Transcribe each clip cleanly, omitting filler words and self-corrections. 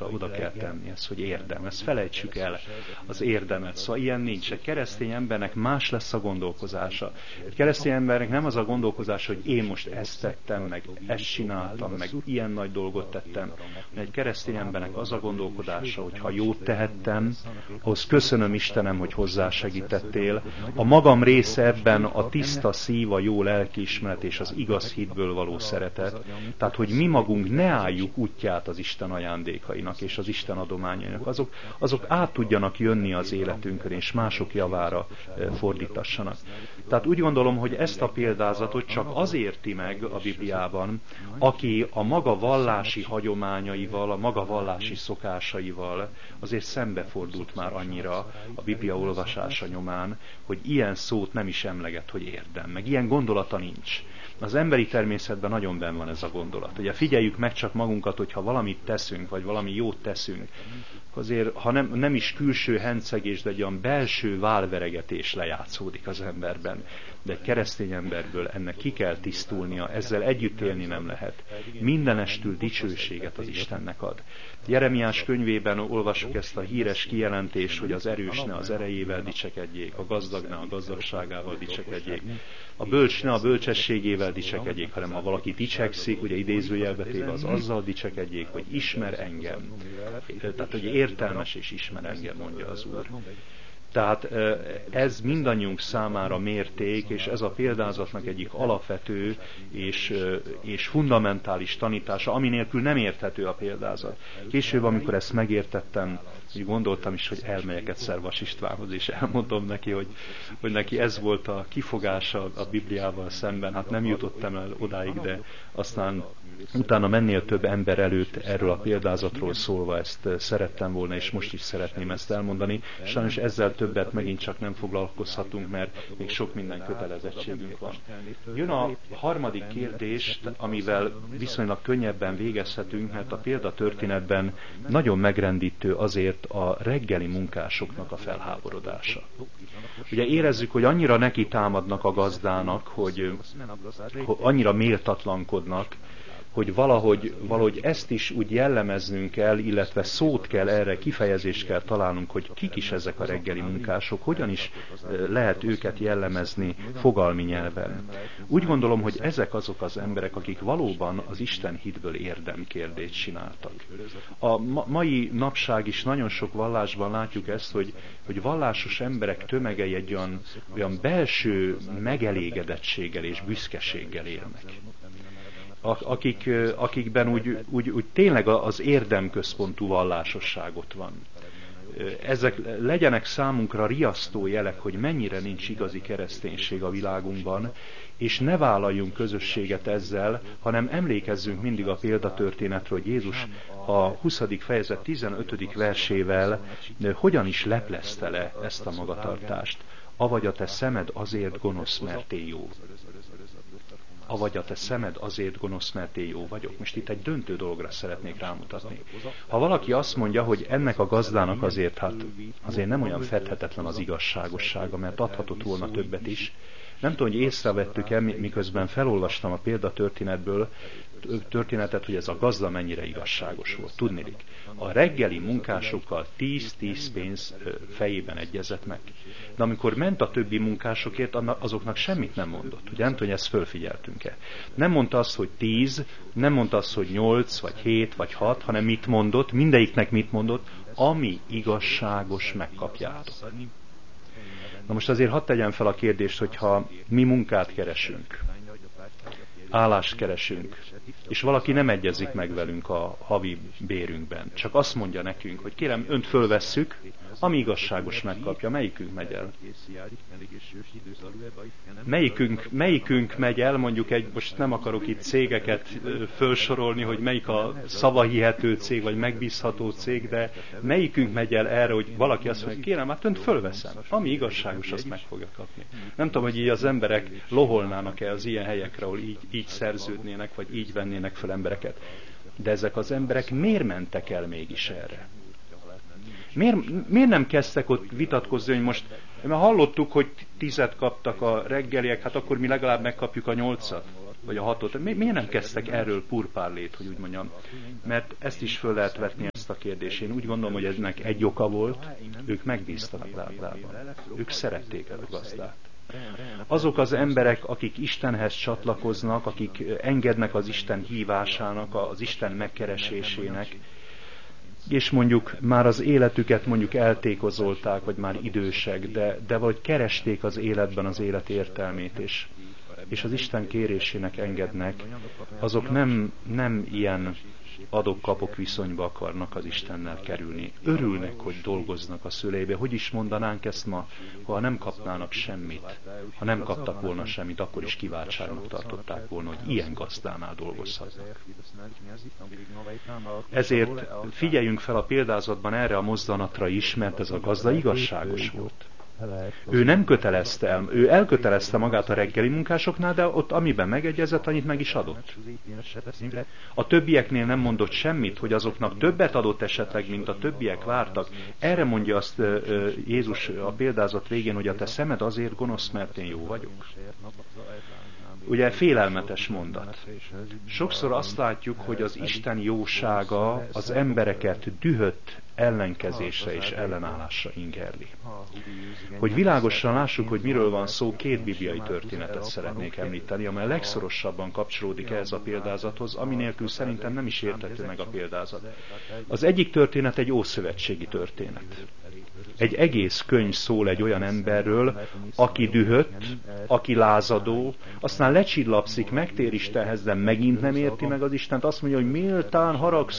oda kell tenni ezt, hogy érdem. Ezt felejtsük el, az érdemet. Szóval ilyen nincs. Egy keresztény embernek más lesz a gondolkozása. Egy keresztény embernek nem az a gondolkozása, hogy én most ezt tettem, meg ezt csináltam, meg ilyen nagy dolgot tettem. Egy keresztény embernek az a gondolkodása, hogy ha jót tehettem, ahhoz köszönöm Istenem, hogy hozzásegítettél. A magam része ebben a tiszta szív, a jó lelkiismeret és az igaz hitből való szeretet. Tehát, hogy mi magunk ne álljuk útját az Isten ajándékainak és az Isten adományainak. Azok át tudjanak jönni az életünkön, és mások javára fordítassanak. Tehát úgy gondolom, hogy ezt a példázatot csak az érti meg a Bibliában, aki a maga vallási hagyományaival, a maga vallási szokásaival azért szembefordult már annyira a Biblia olvasása nyomán, hogy ilyen szót nem is emleget, hogy érdem, meg ilyen gondolata nincs. Az emberi természetben nagyon benn van ez a gondolat. Ugye figyeljük meg csak magunkat, hogyha valamit teszünk, vagy valami jót teszünk, azért, ha nem is külső hencegés, de egy olyan belső válveregetés lejátszódik az emberben. De egy keresztény emberből ennek ki kell tisztulnia, ezzel együtt élni nem lehet. Mindenestül dicsőséget az Istennek ad. Jeremiás könyvében olvassuk ezt a híres kijelentést, hogy az erős ne az erejével dicsekedjék, a gazdag ne a gazdagságával dicsekedjék, a bölcs ne a bölcsességével dicsekedjék, hanem ha valaki dicsekszik, ugye idézőjelbe téve, az azzal dicsekedjék, hogy ismer engem. Tehát, hogy értelmes és ismer engem, mondja az Úr. Tehát ez mindannyiunk számára mérték, és ez a példázatnak egyik alapvető és fundamentális tanítása, ami nélkül nem érthető a példázat. Később, amikor ezt megértettem, úgy gondoltam is, hogy elmegyek egyszer Vas Istvánhoz, és elmondom neki, hogy neki ez volt a kifogása a Bibliával szemben. Hát nem jutottam el odáig, de aztán utána mennél több ember előtt erről a példázatról szólva ezt szerettem volna, és most is szeretném ezt elmondani. Sajnos ezzel többet megint csak nem foglalkozhatunk, mert még sok minden kötelezettségünk van. Jön a harmadik kérdés, amivel viszonylag könnyebben végezhetünk, mert a példatörténetben nagyon megrendítő azért a reggeli munkásoknak a felháborodása. Ugye érezzük, hogy annyira neki támadnak a gazdának, hogy annyira méltatlankodnak, hogy valahogy ezt is úgy jellemeznünk kell, illetve szót kell erre, kifejezést kell találnunk, hogy kik is ezek a reggeli munkások, hogyan is lehet őket jellemezni fogalmi nyelven. Úgy gondolom, hogy ezek azok az emberek, akik valóban az Isten hitből érdemkérdést csináltak. A mai napság is nagyon sok vallásban látjuk ezt, hogy vallásos emberek tömegei egy olyan belső megelégedettséggel és büszkeséggel élnek. Akikben úgy tényleg az érdemközpontú vallásosságot van. Ezek legyenek számunkra riasztó jelek, hogy mennyire nincs igazi kereszténység a világunkban, és ne vállaljunk közösséget ezzel, hanem emlékezzünk mindig a példatörténetről, hogy Jézus a 20. fejezet 15. versével hogyan is leplezte le ezt a magatartást. Avagy a te szemed azért gonosz, mert én jó. Avagy a te szemed azért gonosz, mert én jó vagyok. Most itt egy döntő dologra szeretnék rámutatni. Ha valaki azt mondja, hogy ennek a gazdának azért nem olyan fedhetetlen az igazságossága, mert adhatott volna többet is. Nem tudom, hogy észrevettük-e, miközben felolvastam a történetet, hogy ez a gazda mennyire igazságos volt. Tudniillik, a reggeli munkásokkal 10 pénz fejében egyezett meg. De amikor ment a többi munkásokért, azoknak semmit nem mondott. Ugye nem tudom, hogy ezt fölfigyeltünk-e. Nem mondta azt, hogy 10, nem mondta azt, hogy 8, vagy 7, vagy 6, hanem mit mondott, mindegyiknek mit mondott, ami igazságos, megkapjátok. Na most azért hadd tegyem fel a kérdést, hogyha mi munkát keresünk, állást keresünk, és valaki nem egyezik meg velünk a havi bérünkben, csak azt mondja nekünk, hogy kérem, önt fölvesszük, ami igazságos megkapja. Melyikünk megy el? Melyikünk megy el, mondjuk most nem akarok itt cégeket felsorolni, hogy melyik a szavahihető cég, vagy megbízható cég, de melyikünk megy el erre, hogy valaki azt mondja, kérem, hát önt fölveszem, ami igazságos, azt meg fogja kapni. Nem tudom, hogy így az emberek loholnának-e az ilyen helyekre, ahol így szerződnének, vagy így vennének fel embereket. De ezek az emberek miért mentek el mégis erre? Miért nem kezdtek ott vitatkozni, hogy most, mert hallottuk, hogy 10 kaptak a reggeliek, hát akkor mi legalább megkapjuk a 8 vagy a 6. Miért nem kezdtek erről purpárlét, hogy úgy mondjam? Mert ezt is föl lehet vetni, ezt a kérdést. Én úgy gondolom, hogy ennek egy oka volt, ők megbíztak lábában. Ők szerették el a gazdát. Azok az emberek, akik Istenhez csatlakoznak, akik engednek az Isten hívásának, az Isten megkeresésének, és mondjuk már az életüket mondjuk eltékozolták, vagy már idősek, de vagy keresték az életben az élet értelmét, és az Isten kérésének engednek, azok nem ilyen adok-kapok viszonyba akarnak az Istennel kerülni. Örülnek, hogy dolgoznak a szüleibe. Hogy is mondanánk ezt ma, ha nem kapnának semmit, ha nem kaptak volna semmit, akkor is kiváltságnak tartották volna, hogy ilyen gazdánál dolgozhatnak. Ezért figyeljünk fel a példázatban erre a mozzanatra is, mert ez a gazda igazságos volt. Ő nem kötelezte el, ő elkötelezte magát a reggeli munkásoknál, de ott amiben megegyezett, annyit meg is adott. A többieknél nem mondott semmit, hogy azoknak többet adott esetleg, mint a többiek vártak. Erre mondja azt Jézus a példázat végén, hogy a te szemed azért gonosz, mert én jó vagyok. Ugye félelmetes mondat. Sokszor azt látjuk, hogy az Isten jósága az embereket dühött ellenkezésre és ellenállásra ingerli. Hogy világosan lássuk, hogy miről van szó, két bibliai történetet szeretnék említeni, amely legszorosabban kapcsolódik ehhez a példázathoz, ami nélkül szerintem nem is érthető meg a példázat. Az egyik történet egy ószövetségi történet. Egy egész könyv szól egy olyan emberről, aki dühött, aki lázadó, aztán lecsillapszik, megtér Istenhez, de megint nem érti meg az Istent, azt mondja, hogy méltán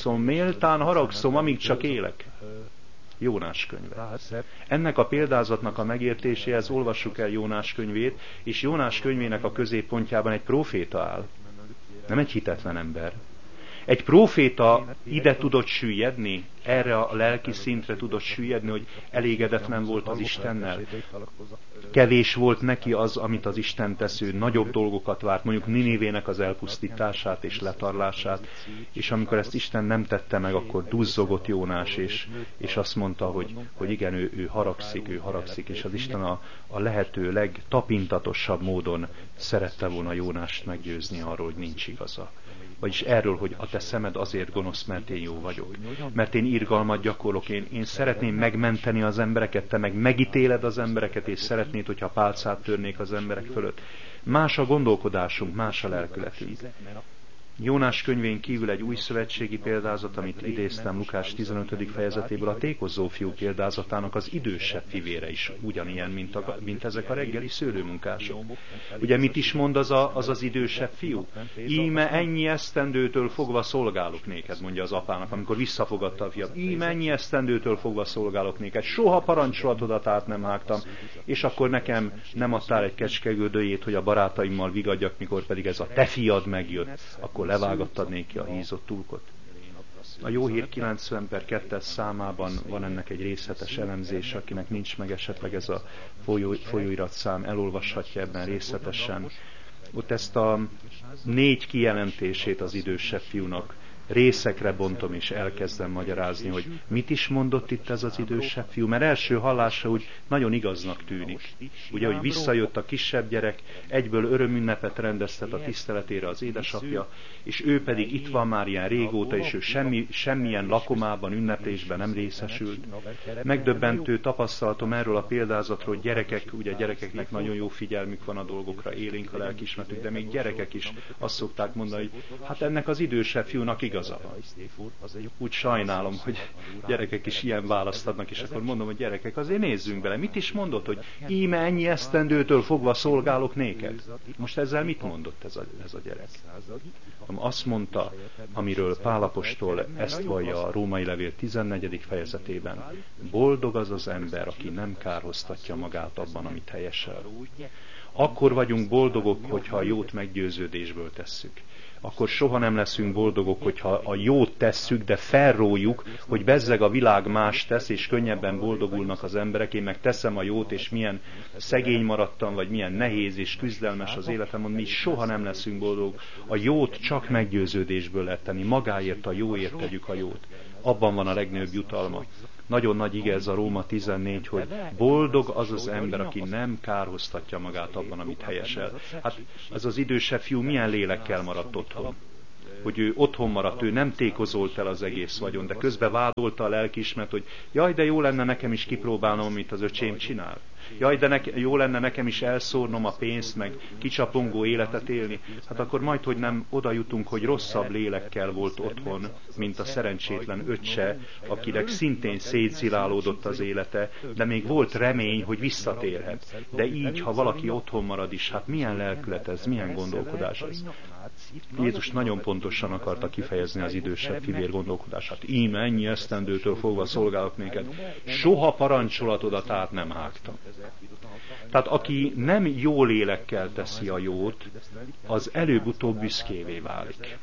haragszom, amíg csak élek. Jónás könyve. Ennek a példázatnak a megértéséhez olvassuk el Jónás könyvét, és Jónás könyvének a középpontjában egy próféta áll. Nem egy hitetlen ember. Egy próféta ide tudott süllyedni, erre a lelki szintre tudott süllyedni, hogy elégedetlen volt az Istennel. Kevés volt neki az, amit az Isten tesz, ő nagyobb dolgokat várt, mondjuk Ninivének az elpusztítását és letarlását, és amikor ezt Isten nem tette meg, akkor duzzogott Jónás, és azt mondta, hogy igen, ő haragszik, és az Isten a lehető legtapintatosabb módon szerette volna Jónást meggyőzni arról, hogy nincs igaza. Vagyis erről, hogy a te szemed azért gonosz, mert én jó vagyok. Mert én irgalmat gyakorlok, én szeretném megmenteni az embereket, te meg megítéled az embereket, és szeretnéd, hogyha pálcát törnék az emberek fölött. Más a gondolkodásunk, más a lelkületünk. Jónás könyvén kívül egy új szövetségi példázat, amit idéztem Lukás 15. fejezetéből, a tékozó fiú példázatának az idősebb fivére is ugyanilyen, mint ezek a reggeli szőlőmunkások. Ugye mit is mond az idősebb fiú? Íme ennyi esztendőtől fogva szolgálok néked, mondja az apának, amikor visszafogadta a fiat. Íme ennyi esztendőtől fogva szolgálok néked, soha parancsolatodat át nem hágtam, és akkor nekem nem adtál egy kecskegödöjét, hogy a barátaimmal vigadjak, mikor pedig ez a te fiad megjött, akkor levágattad néki a hízott tulkot. A Jó Hír 90/2 számában van ennek egy részletes elemzése, akinek nincs meg esetleg ez a folyóiratszám, elolvashatja ebben részletesen. Ott ezt a 4 kijelentését az idősebb fiúnak részekre bontom és elkezdem magyarázni, hogy mit is mondott itt ez az idősebb fiú, mert első hallásra úgy nagyon igaznak tűnik. Ugye, hogy visszajött a kisebb gyerek, egyből örömünnepet rendeztet a tiszteletére az édesapja, és ő pedig itt van már ilyen régóta, és ő semmilyen lakomában, ünneplésben nem részesült. Megdöbbentő tapasztalatom erről a példázatról, hogy gyerekeknek nagyon jó figyelmük van a dolgokra, élénk a lelkiismeretük, de még gyerekek is azt szokták mondani, hogy hát ennek az idősebb fiúnak igaza van. Úgy sajnálom, hogy gyerekek is ilyen választ adnak, és akkor mondom, hogy gyerekek, azért nézzünk bele. Mit is mondott, hogy íme ennyi esztendőtől fogva szolgálok néked? Most ezzel mit mondott ez a gyerek? Azt mondta, amiről Pál apostol ezt vallja a Római levél 14. fejezetében. Boldog az az ember, aki nem kárhoztatja magát abban, amit helyesel. Akkor vagyunk boldogok, hogyha a jót meggyőződésből tesszük. Akkor soha nem leszünk boldogok, hogyha a jót tesszük, de felrójuk, hogy bezzeg a világ más tesz, és könnyebben boldogulnak az emberek, én meg teszem a jót, és milyen szegény maradtam, vagy milyen nehéz és küzdelmes az életem, mi soha nem leszünk boldogok. A jót csak meggyőződésből lehet tenni, magáért, a jóért tegyük a jót. Abban van a legnagyobb jutalma. Nagyon nagy ige ez a Róma 14, hogy boldog az az ember, aki nem kárhoztatja magát abban, amit helyesel. Hát ez az idősebb fiú milyen lélekkel maradt otthon? hogy ő otthon maradt, ő nem tékozolt el az egész vagyon, de közben vádolta a lelkiismeret, hogy jaj, de jó lenne nekem is kipróbálnom, amit az öcsém csinál. Jaj, de jó lenne nekem is elszórnom a pénzt, meg kicsapongó életet élni. Hát akkor majd, hogy nem oda jutunk, hogy rosszabb lélekkel volt otthon, mint a szerencsétlen öccse, akinek szintén szétszilálódott az élete, de még volt remény, hogy visszatérhet. De így, ha valaki otthon marad is, hát milyen lelkület ez, milyen gondolkodás ez? Jézus nagyon pontosan akarta kifejezni az idősebb fivér gondolkodását. Íme ennyi esztendőtől fogva szolgálok néked. Soha parancsolatodat át nem hágtam. Tehát aki nem jó lélekkel teszi a jót, az előbb-utóbb büszkévé válik.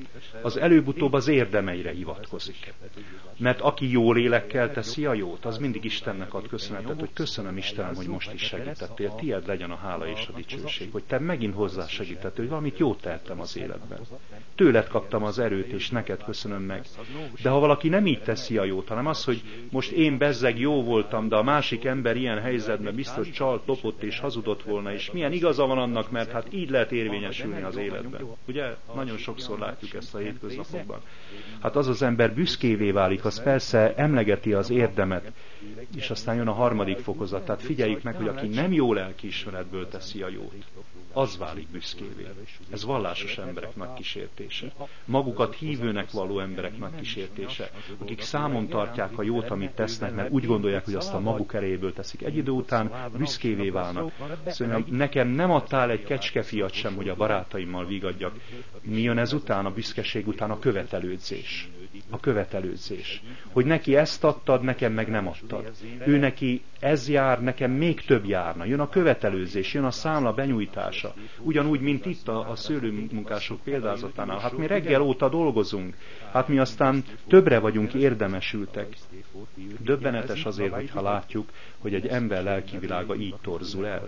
Az előbb-utóbb az érdemeire hivatkozik. Mert aki jó lélekkel teszi a jót, az mindig Istennek ad köszönetet, hogy köszönöm Istenem, hogy most is segítettél, tiéd legyen a hála és a dicsőség, hogy te megint hozzá segítettél, hogy valamit jót tettem az életben. Tőled kaptam az erőt, és neked köszönöm meg. De ha valaki nem így teszi a jót, hanem az, hogy most én bezzeg jó voltam, de a másik ember ilyen helyzetben biztos csalt, lopott és hazudott volna, és milyen igaza van annak, mert hát így lehet érvényesülni az életben. Ugye? Nagyon sokszor látjuk ezt a hétköznapokban. Hát az ember büszkévé válik, az persze emlegeti az érdemet, és aztán jön a harmadik fokozat. Tehát figyeljük meg, hogy aki nem jó lelkiismeretből teszi a jót, az válik büszkévé. Ez vallásos emberek nagy kísértése. Magukat hívőnek való emberek nagy kísértése, akik számon tartják a jót, amit tesznek, mert úgy gondolják, hogy azt a maguk erejéből teszik. Egy idő után büszkévé válnak. Szóval nekem nem adtál egy kecskefiat sem, hogy a barátaimmal vigadjak. Mi jön ez után, a büszkeség után? A követelődzés. A követelődzés. Hogy neki ezt adtad, nekem meg nem adtad. Ő neki ez jár, nekem még több járna. Jön a követelőzés, jön a számla benyújtása. Ugyanúgy, mint itt a szőlőmunkások példázatánál. Hát mi reggel óta dolgozunk. Hát mi aztán többre vagyunk érdemesültek. Döbbenetes azért, hogyha látjuk, hogy egy ember lelkivilága így torzul el.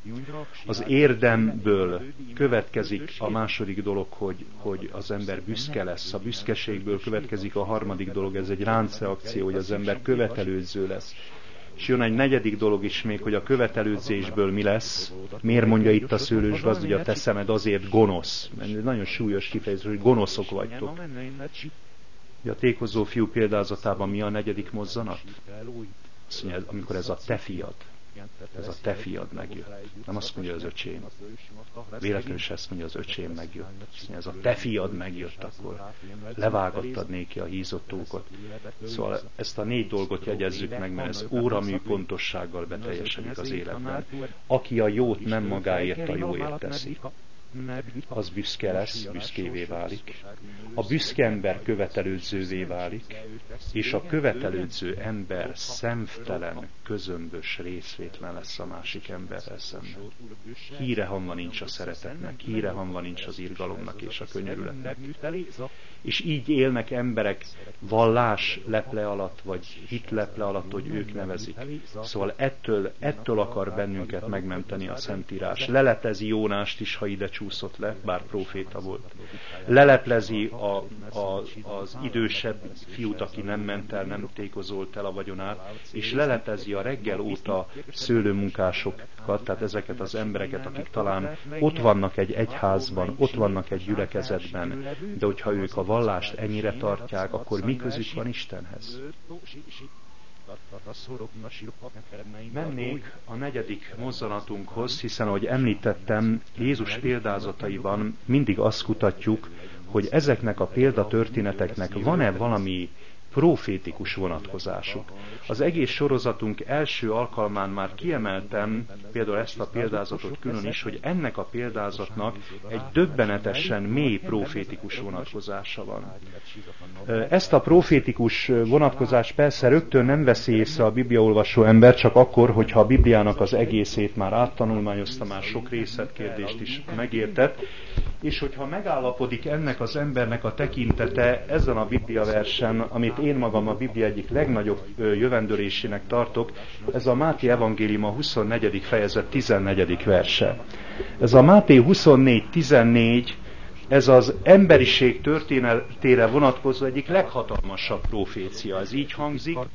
Az érdemből következik a második dolog, hogy az ember büszke lesz. A büszkeségből következik a harmadik dolog, ez egy láncreakció, hogy az ember követelődző lesz. És jön egy negyedik dolog is még, hogy a követelődzésből mi lesz. Miért mondja itt a szőlős gazda, hogy a te szemed azért gonosz? Mert nagyon súlyos kifejezés, hogy gonoszok vagytok. A tékozó fiú példázatában mi a negyedik mozzanat? Azt mondja, amikor ez a te fiad megjött. Nem azt mondja az öcsém. Véletlenül is ezt mondja, az öcsém megjött. Azt mondja, ez a te fiad megjött, akkor levágattad néki a hízott tókot. Szóval ezt a 4 dolgot jegyezzük meg, mert ez óramű pontossággal beteljesedik az életben. Aki a jót nem magáért, a jóért teszi, az büszke lesz, büszkévé válik. A büszke ember követelődzővé válik, és a követelődző ember szemtelen, közömbös, részvétlen lesz a másik emberrel szemben. Hírehamva nincs a szeretetnek, hírehamva nincs az irgalomnak és a könyörületnek. És így élnek emberek vallás leple alatt, vagy hit leple alatt, hogy ők nevezik. Szóval ettől akar bennünket megmenteni a Szentírás. Leleplezi Jónást is, ha ide csúszott le, bár próféta volt. Leleplezi az idősebb fiút, aki nem ment el, nem tékozolt el a vagyonát, és leleplezi a reggel óta szőlőmunkásokat, tehát ezeket az embereket, akik talán ott vannak egy egyházban, ott vannak egy gyülekezetben, de hogyha ők a vallást ennyire tartják, akkor mi közük van Istenhez? Mennék a negyedik mozzanatunkhoz, hiszen ahogy említettem, Jézus példázataiban mindig azt kutatjuk, hogy ezeknek a példatörténeteknek van-e valami profétikus vonatkozásuk. Az egész sorozatunk első alkalmán már kiemeltem például ezt a példázatot külön is, hogy ennek a példázatnak egy döbbenetesen mély profétikus vonatkozása van. Ezt a profétikus vonatkozást persze rögtön nem veszi észre a bibliaolvasó ember, csak akkor, hogyha a Bibliának az egészét már áttanulmányozta, már sok részletkérdést is megértett, és hogyha megállapodik ennek az embernek a tekintete ezen a bibliaversen, amit én magam a Biblia egyik legnagyobb jövendölésének tartok, ez a Máté evangélium a 24. fejezet 14. verse. Ez a Máté 24-14, ez az emberiség történetére vonatkozó egyik leghatalmasabb profécia. Ez így hangzik: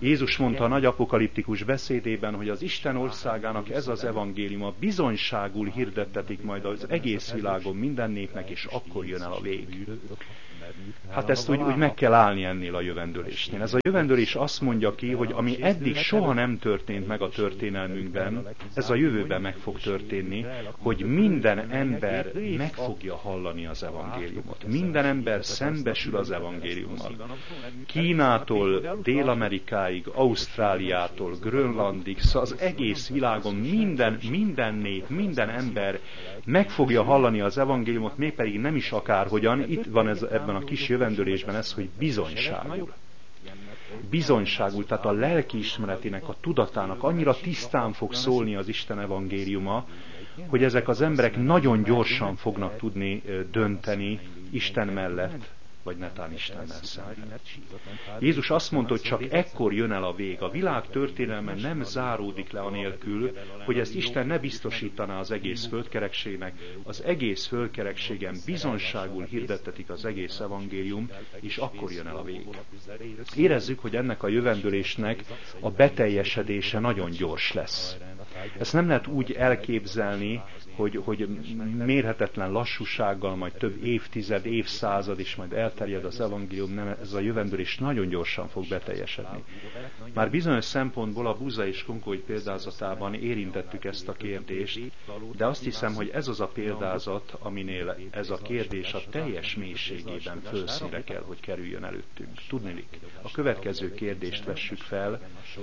Jézus mondta a nagy apokaliptikus beszédében, hogy az Isten országának ez az evangéliuma bizonyságul hirdettetik majd az egész világon minden népnek, és akkor jön el a vég. Hát ezt úgy meg kell állni ennél a jövendőlésnél. Ez a jövendőlés azt mondja ki, hogy ami eddig soha nem történt meg a történelmünkben, ez a jövőben meg fog történni, hogy minden ember meg fogja hallani az evangéliumot. Minden ember szembesül az evangéliummal. Kínától Dél-Amerikáig, Ausztráliától, Grönlandig, szóval az egész világon minden nép, minden ember meg fogja hallani az evangéliumot, mégpedig nem is akárhogyan. Itt van ebben a kis jövendőlésben ez, hogy bizonyságul. Bizonyságul, tehát a lelkiismeretének, a tudatának annyira tisztán fog szólni az Isten evangéliuma, hogy ezek az emberek nagyon gyorsan fognak tudni dönteni Isten mellett, vagy netán Istennel szemben. Jézus azt mondta, hogy csak ekkor jön el a vég. A világ történelme nem záródik le anélkül, hogy ezt Isten ne biztosítaná az egész földkerekségnek. Az egész földkerekségen bizonságul hirdettetik az egész evangélium, és akkor jön el a vég. Érezzük, hogy ennek a jövendőlésnek a beteljesedése nagyon gyors lesz. Ezt nem lehet úgy elképzelni, hogy mérhetetlen lassúsággal, majd több évtized, évszázad is majd elterjed az evangélium, nem, ez a jövendőlés nagyon gyorsan fog beteljesedni. Már bizonyos szempontból a Buza és Konkói példázatában érintettük ezt a kérdést, de azt hiszem, hogy ez az a példázat, aminél ez a kérdés a teljes mélységében fölszínre kell, hogy kerüljön előttünk. Tudniillik, a következő kérdést vessük fel,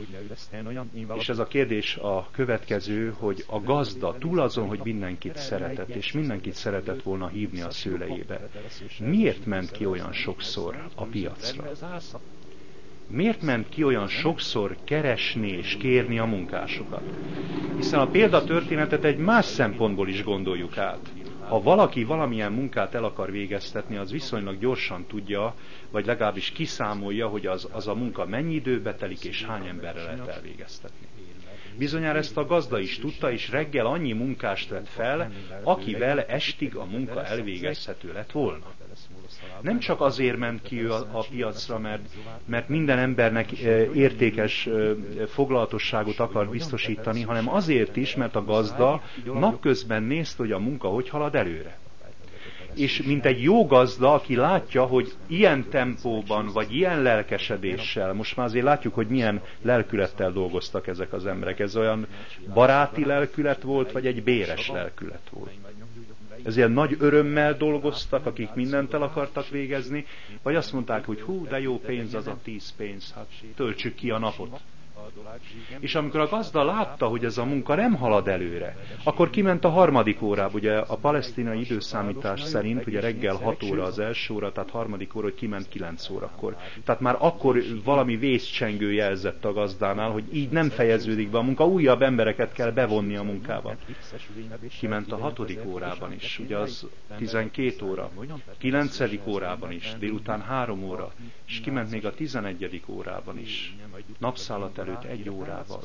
és ez a kérdés a következő, hogy a gazda túl azon, hogy mindenkit szeretett, és mindenkit szeretett volna hívni a szőlejébe, miért ment ki olyan sokszor a piacra? Miért ment ki olyan sokszor keresni és kérni a munkásokat? Hiszen a példatörténetet egy más szempontból is gondoljuk át. Ha valaki valamilyen munkát el akar végeztetni, az viszonylag gyorsan tudja, vagy legalábbis kiszámolja, hogy az a munka mennyi időbe telik, és hány emberre lehet elvégeztetni. Bizonyára ezt a gazda is tudta, és reggel annyi munkást vett fel, akivel estig a munka elvégezhető lett volna. Nem csak azért ment ki ő a piacra, mert minden embernek értékes foglalatosságot akar biztosítani, hanem azért is, mert a gazda napközben nézte, hogy a munka hogy halad előre. És mint egy jó gazda, aki látja, hogy ilyen tempóban, vagy ilyen lelkesedéssel, most már azért látjuk, hogy milyen lelkülettel dolgoztak ezek az emberek. Ez olyan baráti lelkület volt, vagy egy béres lelkület volt. Ezért nagy örömmel dolgoztak, akik mindent el akartak végezni, vagy azt mondták, hogy hú, de jó pénz az a 10 pénz, hát töltsük ki a napot. És amikor a gazda látta, hogy ez a munka nem halad előre, akkor kiment a harmadik órába. Ugye a palesztinai időszámítás szerint ugye reggel 6 óra az első óra, tehát harmadik óra, hogy kiment 9 órakor. Tehát már akkor valami vészcsengő jelzett a gazdánál, hogy így nem fejeződik be a munka, újabb embereket kell bevonni a munkába. Kiment a 6. órában is, ugye az 12 óra, 9. órában is, délután 3 óra, és kiment még a 11. órában is, napszállat előtt 1 órával.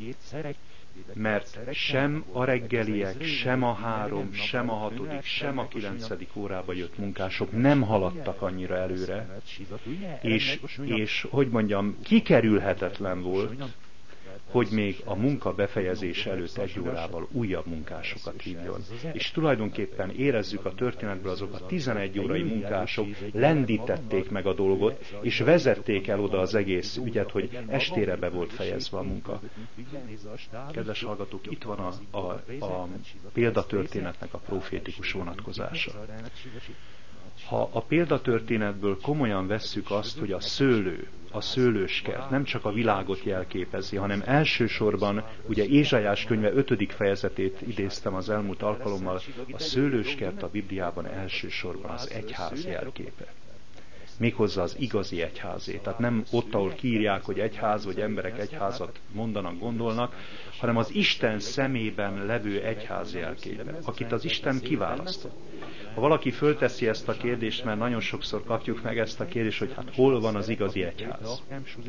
Mert sem a reggeliek, sem a 3, sem a 6., sem a 9. órába jött munkások nem haladtak annyira előre, és hogy mondjam, kikerülhetetlen volt, hogy még a munka befejezése előtt 1 órával újabb munkásokat hívjon. És tulajdonképpen érezzük a történetből, azok a 11 órai munkások lendítették meg a dolgot, és vezették el oda az egész ügyet, hogy estére be volt fejezve a munka. Kedves hallgatók, itt van a példatörténetnek a profétikus vonatkozása. Ha a példatörténetből komolyan vesszük azt, hogy a szőlőskert nem csak a világot jelképezi, hanem elsősorban, ugye Ézsaiás könyve 5. fejezetét idéztem az elmúlt alkalommal, a szőlőskert a Bibliában elsősorban az egyház jelképe. Méghozzá az igazi egyházé. Tehát nem ott, ahol kiírják, hogy egyház, vagy emberek egyházat mondanak, gondolnak, hanem az Isten szemében levő egyház jelképe, akit az Isten kiválasztott. Ha valaki fölteszi ezt a kérdést, mert nagyon sokszor kapjuk meg ezt a kérdést, hogy hát hol van az igazi egyház?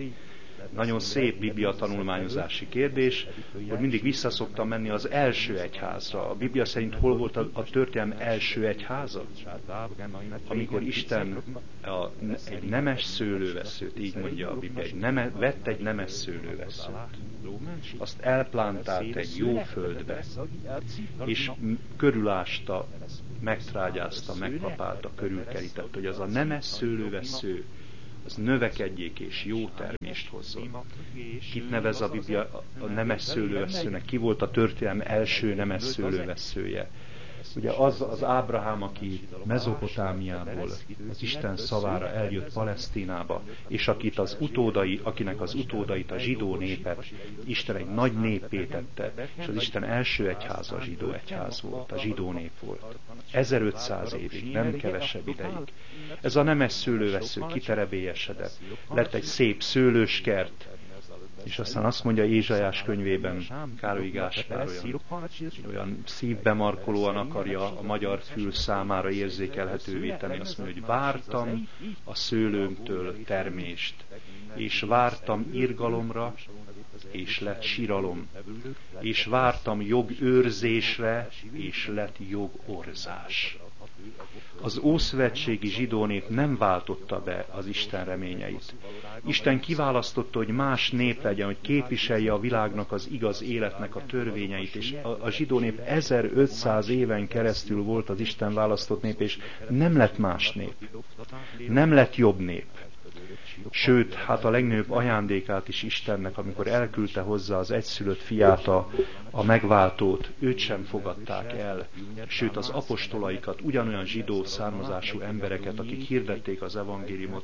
Nagyon szép Biblia tanulmányozási kérdés, hogy mindig visszaszoktam menni az első egyházra. A Biblia szerint hol volt a történelem első egyháza? Amikor Isten egy nemes szőlőveszőt, így mondja a Biblia, vett egy nemes szőlőveszőt, azt elplántált egy jó földbe, és körülásta, megtrágyázta, megkapálta, körülkerített, hogy az a nemes szőlővesző az növekedjék és jó termést hozzon. Kit nevez a Biblia a nemes szőlőveszőnek? Ki volt a történelem első nemes szőlőveszője? Ugye az Ábrahám, aki Mezopotámiából az Isten szavára eljött Palesztinába, és akinek az utódait, a zsidó népet Isten egy nagy néppé tette, és az Isten első egyháza a zsidó egyház volt, a zsidó nép volt. 1500 évig, nem kevesebb ideig. Ez a nemes szőlővesző kiterebélyesedett, lett egy szép szőlőskert, és aztán azt mondja Ézsaiás könyvében Károly Gáspár olyan szívbemarkolóan akarja a magyar fül számára érzékelhetővé tenni. Azt mondja, hogy vártam a szőlőmtől termést, és vártam irgalomra, és lett siralom, és vártam jogőrzésre, és lett jogorzás. Az ószövetségi zsidó nép nem váltotta be az Isten reményeit. Isten kiválasztotta, hogy más nép legyen, hogy képviselje a világnak az igaz életnek a törvényeit, és a zsidó nép 1500 éven keresztül volt az Isten választott nép, és nem lett más nép. Nem lett jobb nép. Sőt, hát a legnagyobb ajándékát is Istennek, amikor elküldte hozzá az egyszülött fiát, a megváltót, őt sem fogadták el. Sőt, az apostolaikat, ugyanolyan zsidó származású embereket, akik hirdették az evangéliumot,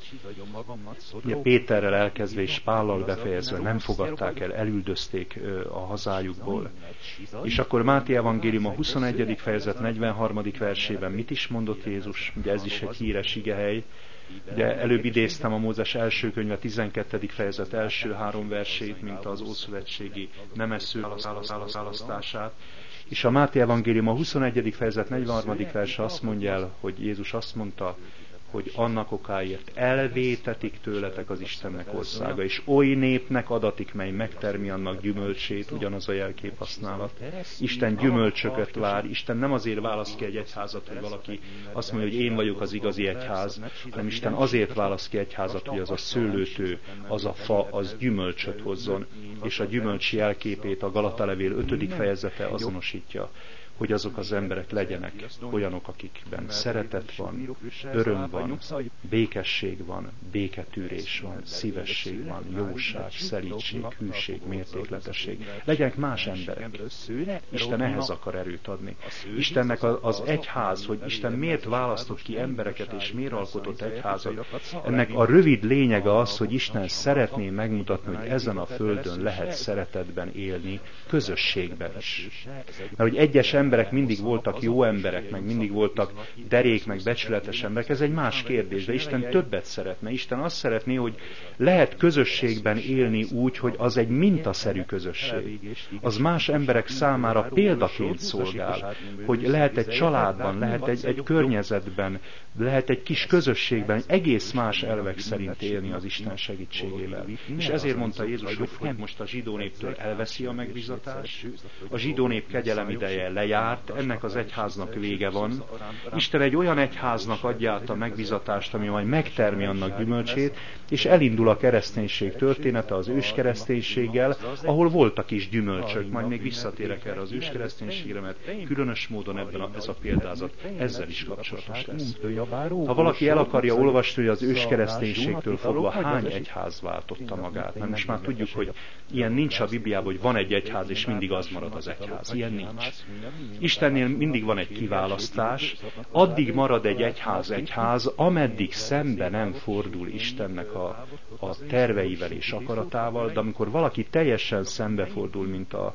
ugye Péterrel elkezdve és Pállal befejezve nem fogadták el, elüldözték a hazájukból. És akkor Máté evangélium a 21. fejezet 43. versében mit is mondott Jézus? Ugye ez is egy híres igehely. Ugye előbb idéztem a Mózes első könyve 12. fejezet első 3 versét, mint az ószövetségi nemes szőlő választását. És a Máté evangélium a 21. fejezet 43. verse azt mondja el, hogy Jézus azt mondta, hogy annak okáért elvétetik tőletek az Istennek országa, és oly népnek adatik, mely megtermi annak gyümölcsét, ugyanaz a jelkép használat. Isten gyümölcsöket vár, Isten nem azért választ ki egy egyházat, hogy valaki azt mondja, hogy én vagyok az igazi egyház, hanem Isten azért választ ki egyházat, hogy az a szőlőtő, az a fa, az gyümölcsöt hozzon, és a gyümölcs jelképét a Galata levél 5. fejezete azonosítja, hogy azok az emberek legyenek olyanok, akikben szeretet van, öröm van, békesség van, béketűrés van, szívesség van, jóság, szelídség, hűség, mértékletesség. Legyenek más emberek. Isten ehhez akar erőt adni. Istennek az egyház, hogy Isten miért választott ki embereket, és miért alkotott egyházat, ennek a rövid lényege az, hogy Isten szeretné megmutatni, hogy ezen a földön lehet szeretetben élni, közösségben is. Mert hogy egyes emberek mindig voltak jó emberek, meg mindig voltak derék, meg becsületes emberek, ez egy más kérdés, de Isten többet szeretne. Isten azt szeretné, hogy lehet közösségben élni úgy, hogy az egy mintaszerű közösség. Az más emberek számára példaként szolgál, hogy lehet egy családban, lehet egy környezetben, lehet egy kis közösségben egész más elvek szerint élni az Isten segítségével. És ezért mondta Jézus, hogy most a zsidó néptől elveszi a megbízatást, a zsidó nép kegyelem ideje lejárt, ennek az egyháznak vége van. Isten egy olyan egyháznak adja át a megbízatást, ami majd megtermi annak gyümölcsét, és elindul a kereszténység története az őskereszténységgel, ahol voltak is gyümölcsök. Majd még visszatérek erre az őskereszténységre, mert különös módon ez a példázat ezzel is kapcsolatos lesz. Ha valaki el akarja olvasni, hogy az őskereszténységtől fogva hány egyház váltotta magát, mert most már tudjuk, hogy ilyen nincs a Bibliában, hogy van egy egyház, és mindig az marad az egyház. Ilyen nincs. Istennél mindig van egy kiválasztás, addig marad egy egyház, ameddig szembe nem fordul Istennek a terveivel és akaratával, de amikor valaki teljesen szembefordul, mint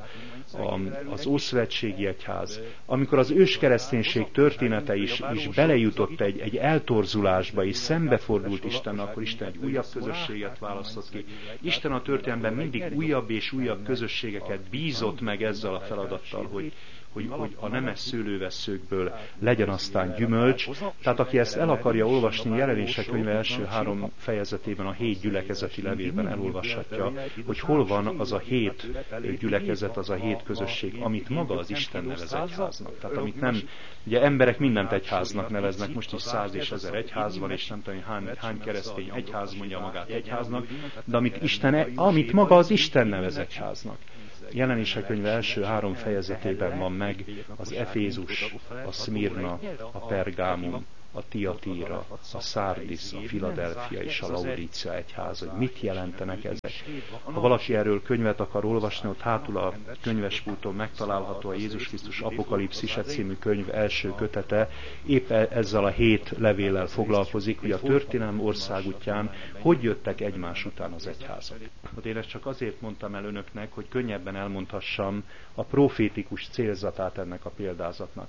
az Ószövetségi Egyház, amikor az őskereszténység története is belejutott egy eltorzulásba, és szembefordult Istennel, akkor Isten egy újabb közösséget választott ki. Isten a történelemben mindig újabb és újabb közösségeket bízott meg ezzel a feladattal, hogy a nemes szőlővesszőkből legyen aztán gyümölcs. Tehát aki ezt el akarja olvasni, Jelenések könyve első 3 fejezetében, a 7 gyülekezeti levélben elolvashatja, hogy hol van az a 7 gyülekezet, az a 7 közösség, amit maga az Isten nevez egyháznak. Tehát amit nem, ugye emberek mindent egyháznak neveznek, most is 100 és 1000 egyház van, és nem tudom, hány keresztény egyház mondja magát egyháznak, de amit maga az Isten nevez egyháznak. Jelenések könyve első 3 fejezetében van meg az Efézus, a Szmirna, a Pergámum, a Tiatíra, a Szárdis, a Filadelfia és a Laudícia egyház, hogy mit jelentenek ezek. Ha valaki erről könyvet akar olvasni, ott hátul a könyvespulton megtalálható a Jézus Krisztus Apokalipszise című könyv első kötete, épp ezzel a 7 levéllel foglalkozik, hogy a történelem országútján hogy jöttek egymás után az egyházak. Én ezt csak azért mondtam el önöknek, hogy könnyebben elmondhassam a profétikus célzatát ennek a példázatnak.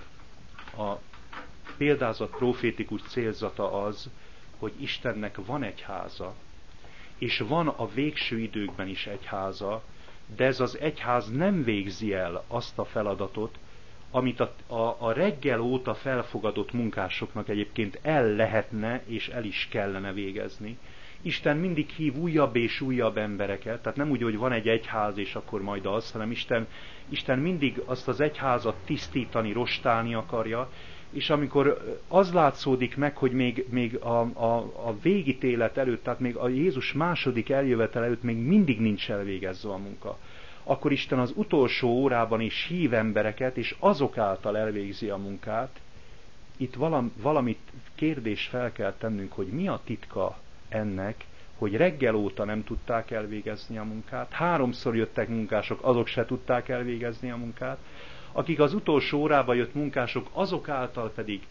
A példázat profétikus célzata az, hogy Istennek van egy háza, és van a végső időkben is egy háza, de ez az egyház nem végzi el azt a feladatot, amit a reggel óta felfogadott munkásoknak egyébként el lehetne és el is kellene végezni. Isten mindig hív újabb és újabb embereket, tehát nem úgy, hogy van egy egyház és akkor majd az, hanem Isten mindig azt az egyházat tisztítani, rostálni akarja, és amikor az látszódik meg, hogy még a végítélet előtt, tehát még a Jézus második eljövetel előtt még mindig nincs elvégezve a munka, akkor Isten az utolsó órában is hív embereket, és azok által elvégzi a munkát. Itt valamit kérdés fel kell tennünk, hogy mi a titka ennek, hogy reggel óta nem tudták elvégezni a munkát, 3-szor jöttek munkások, azok se tudták elvégezni a munkát, akik az utolsó órába jött munkások, azok által pedig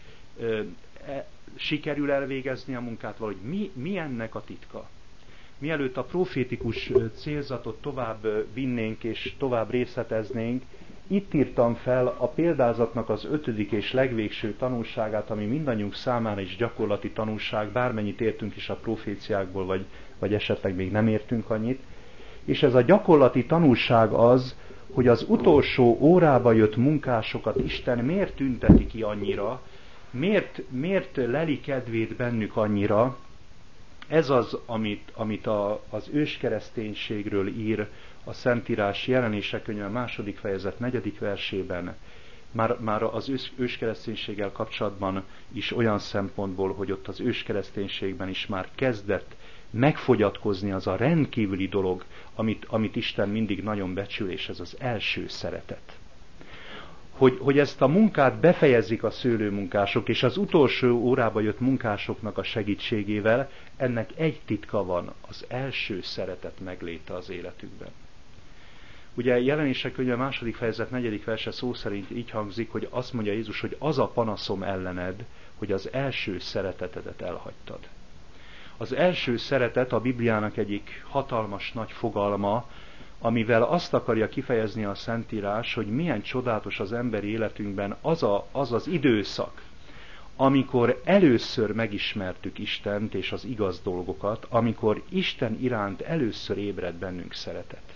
sikerül elvégezni a munkát, valahogy mi ennek a titka? Mielőtt a profétikus célzatot tovább vinnénk és tovább részleteznénk, itt írtam fel a példázatnak az 5. és legvégső tanulságát, ami mindannyiunk számára is gyakorlati tanulság, bármennyit értünk is a proféciákból, vagy esetleg még nem értünk annyit. És ez a gyakorlati tanulság az, hogy az utolsó órába jött munkásokat Isten miért tünteti ki annyira, miért leli kedvét bennük annyira. Ez az, amit az őskereszténységről ír a Szentírás Jelenések könyve 2. fejezet 4. versében. Már az őskereszténységgel kapcsolatban is olyan szempontból, hogy ott az őskereszténységben is már kezdett megfogyatkozni az a rendkívüli dolog, amit Isten mindig nagyon becsül, és ez az első szeretet. Hogy ezt a munkát befejezik a szőlőmunkások, és az utolsó órába jött munkásoknak a segítségével, ennek egy titka van, az első szeretet megléte az életükben. Ugye Jelenések könyve 2. fejezet 4. verse szó szerint így hangzik, hogy azt mondja Jézus, hogy az a panaszom ellened, hogy az első szeretetedet elhagytad. Az első szeretet a Bibliának egyik hatalmas nagy fogalma, amivel azt akarja kifejezni a Szentírás, hogy milyen csodálatos az emberi életünkben az az időszak, amikor először megismertük Istent és az igaz dolgokat, amikor Isten iránt először ébred bennünk szeretet.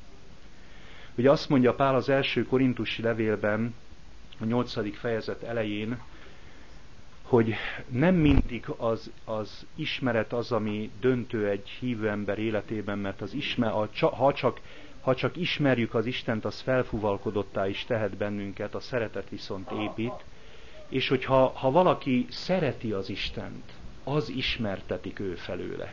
Ugye azt mondja Pál az első korintusi levélben, a 8. fejezet elején, hogy nem mindig az ismeret az, ami döntő egy hívő ember életében, mert ha csak ismerjük az Istent, az felfúvalkodottá is tehet bennünket, a szeretet viszont épít, és hogyha valaki szereti az Istent, az ismertetik ő felőle.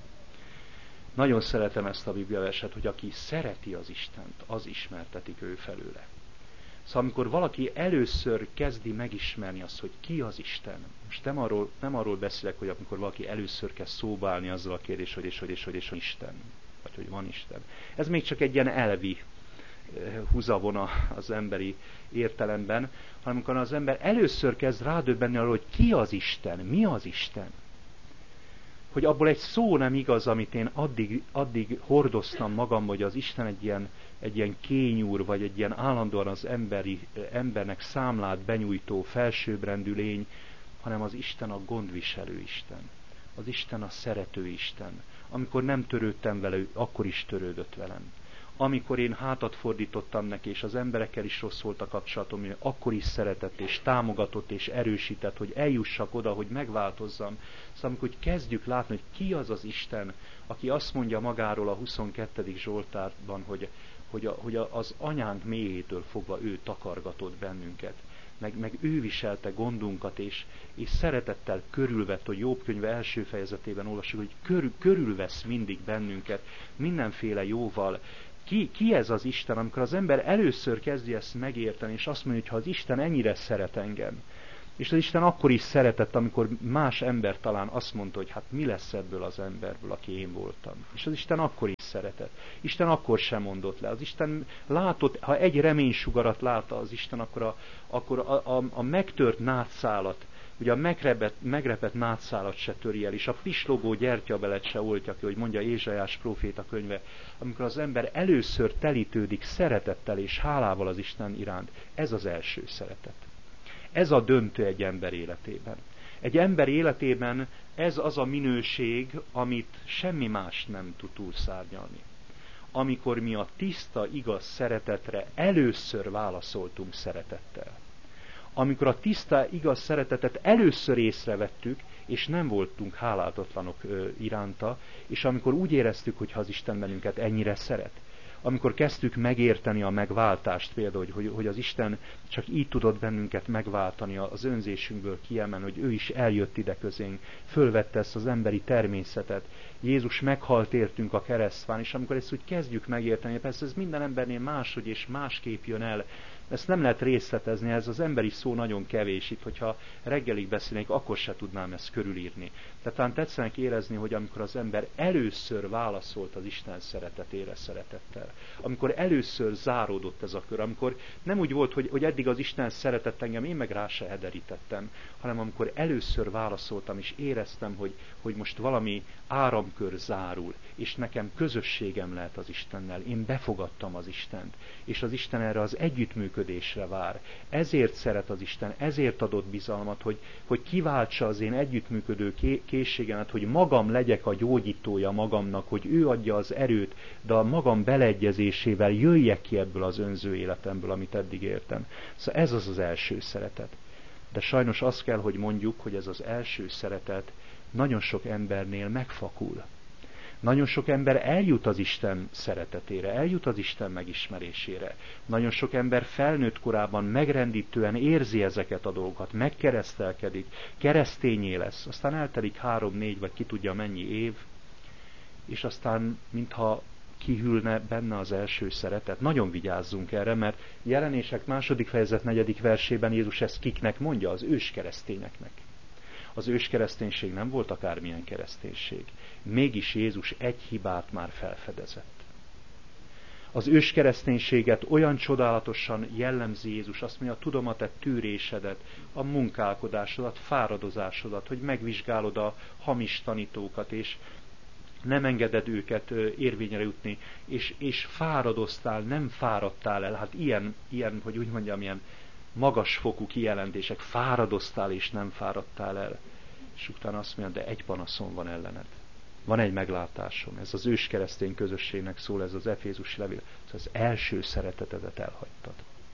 Nagyon szeretem ezt a bibliaverset, hogy aki szereti az Istent, az ismertetik ő felőle. Szóval amikor valaki először kezdi megismerni azt, hogy ki az Isten, most nem arról beszélek, hogy amikor valaki először kezd szóba állni azzal a kérdés, hogy Isten, vagy hogy van Isten. Ez még csak egy ilyen elvi húzavona az emberi értelemben, hanem amikor az ember először kezd rádöbbenni arról, hogy ki az Isten, mi az Isten. hogy abból egy szó nem igaz, amit én addig hordoztam magam, hogy az Isten egy ilyen kényúr, vagy egy ilyen állandóan az embernek számlát benyújtó felsőbbrendű lény, hanem az Isten a gondviselő Isten. Az Isten a szerető Isten. Amikor nem törődtem vele, akkor is törődött velem. Amikor én hátat fordítottam neki, és az emberekkel is rossz volt a kapcsolatom, akkor is szeretett, és támogatott, és erősített, hogy eljussak oda, hogy megváltozzam. Szóval amikor kezdjük látni, hogy ki az az Isten, aki azt mondja magáról a 22. Zsoltárban, hogy az anyánk mélyétől fogva ő takargatott bennünket. Meg ő viselte gondunkat, és szeretettel körülvett, hogy Jobb könyve első fejezetében olvasjuk, hogy körülvesz mindig bennünket, mindenféle jóval. Ki ez az Isten, amikor az ember először kezdi ezt megérteni, és azt mondja, hogy ha az Isten ennyire szeret engem, és az Isten akkor is szeretett, amikor más ember talán azt mondta, hogy hát mi lesz ebből az emberből, aki én voltam. És az Isten akkor is szeretett. Isten akkor sem mondott le. Az Isten látott, ha egy reménysugarat látta az Isten, akkor a megtört nádszálat, ugye a megrepett nádszálat se töri el, és a pislogó gyertyabelet se oltja ki, hogy mondja Ézsaiás próféta könyve, amikor az ember először telítődik szeretettel és hálával az Isten iránt. Ez az első szeretet. Ez a döntő egy ember életében. Egy ember életében ez az a minőség, amit semmi más nem tud túlszárnyalni. Amikor mi a tiszta, igaz szeretetre először válaszoltunk szeretettel. Amikor a tiszta, igaz szeretetet először észrevettük, és nem voltunk hálálatlanok iránta, és amikor úgy éreztük, hogy ha az Isten bennünket ennyire szeret. Amikor kezdtük megérteni a megváltást, például, hogy az Isten csak így tudott bennünket megváltani, az önzésünkből kiemelni, hogy ő is eljött ide közénk, fölvette ezt az emberi természetet, Jézus meghalt értünk a keresztván, és amikor ezt úgy kezdjük megérteni, persze ez minden embernél máshogy és másképp jön el, ezt nem lehet részletezni, ez az emberi szó nagyon kevés itt, hogyha reggelig beszélnék, akkor se tudnám ezt körülírni. Tehát talán tetszenek érezni, hogy amikor az ember először válaszolt az Isten szeretetére szeretettel, amikor először záródott ez a kör, amikor nem úgy volt, hogy eddig az Isten szeretett engem, én meg rá se hederítettem, hanem amikor először válaszoltam, és éreztem, hogy most valami áramkör zárul, és nekem közösségem lehet az Istennel, én befogadtam az Istent, és az Isten erre az együttműködésre vár. Ezért szeret az Isten, ezért adott bizalmat, hogy kiváltsa az én együttműködő készségemet, hogy magam legyek a gyógyítója magamnak, hogy ő adja az erőt, de a magam beleegyezésével jöjjek ki ebből az önző életemből, amit eddig értem. Szóval ez az első szeretet. De sajnos azt kell, hogy mondjuk, hogy ez az első szeretet nagyon sok embernél megfakul. Nagyon sok ember eljut az Isten szeretetére, eljut az Isten megismerésére. Nagyon sok ember felnőtt korában megrendítően érzi ezeket a dolgokat, megkeresztelkedik, keresztényé lesz, aztán eltelik 3-4 vagy ki tudja mennyi év, és aztán mintha kihűlne benne az első szeretet. Nagyon vigyázzunk erre, mert Jelenések 2. fejezet 4. versében Jézus ezt kiknek mondja? Az őskeresztényeknek. Az őskereszténység nem volt akármilyen kereszténység. Mégis Jézus egy hibát már felfedezett. Az őskereszténységet olyan csodálatosan jellemzi Jézus, azt mondja, tudom a te tűrésedet, a munkálkodásodat, fáradozásodat, hogy megvizsgálod a hamis tanítókat, és nem engeded őket érvényre jutni, és fáradoztál, nem fáradtál el. Hát ilyen, hogy úgy mondjam, ilyen magasfokú kijelentések, fáradoztál és nem fáradtál el. És utána azt mondja, de egy panaszom van ellened. Van egy meglátásom. Ez az őskeresztény közösségnek szól, ez az Efézusi levél. Az első szeretetedet elhagytad.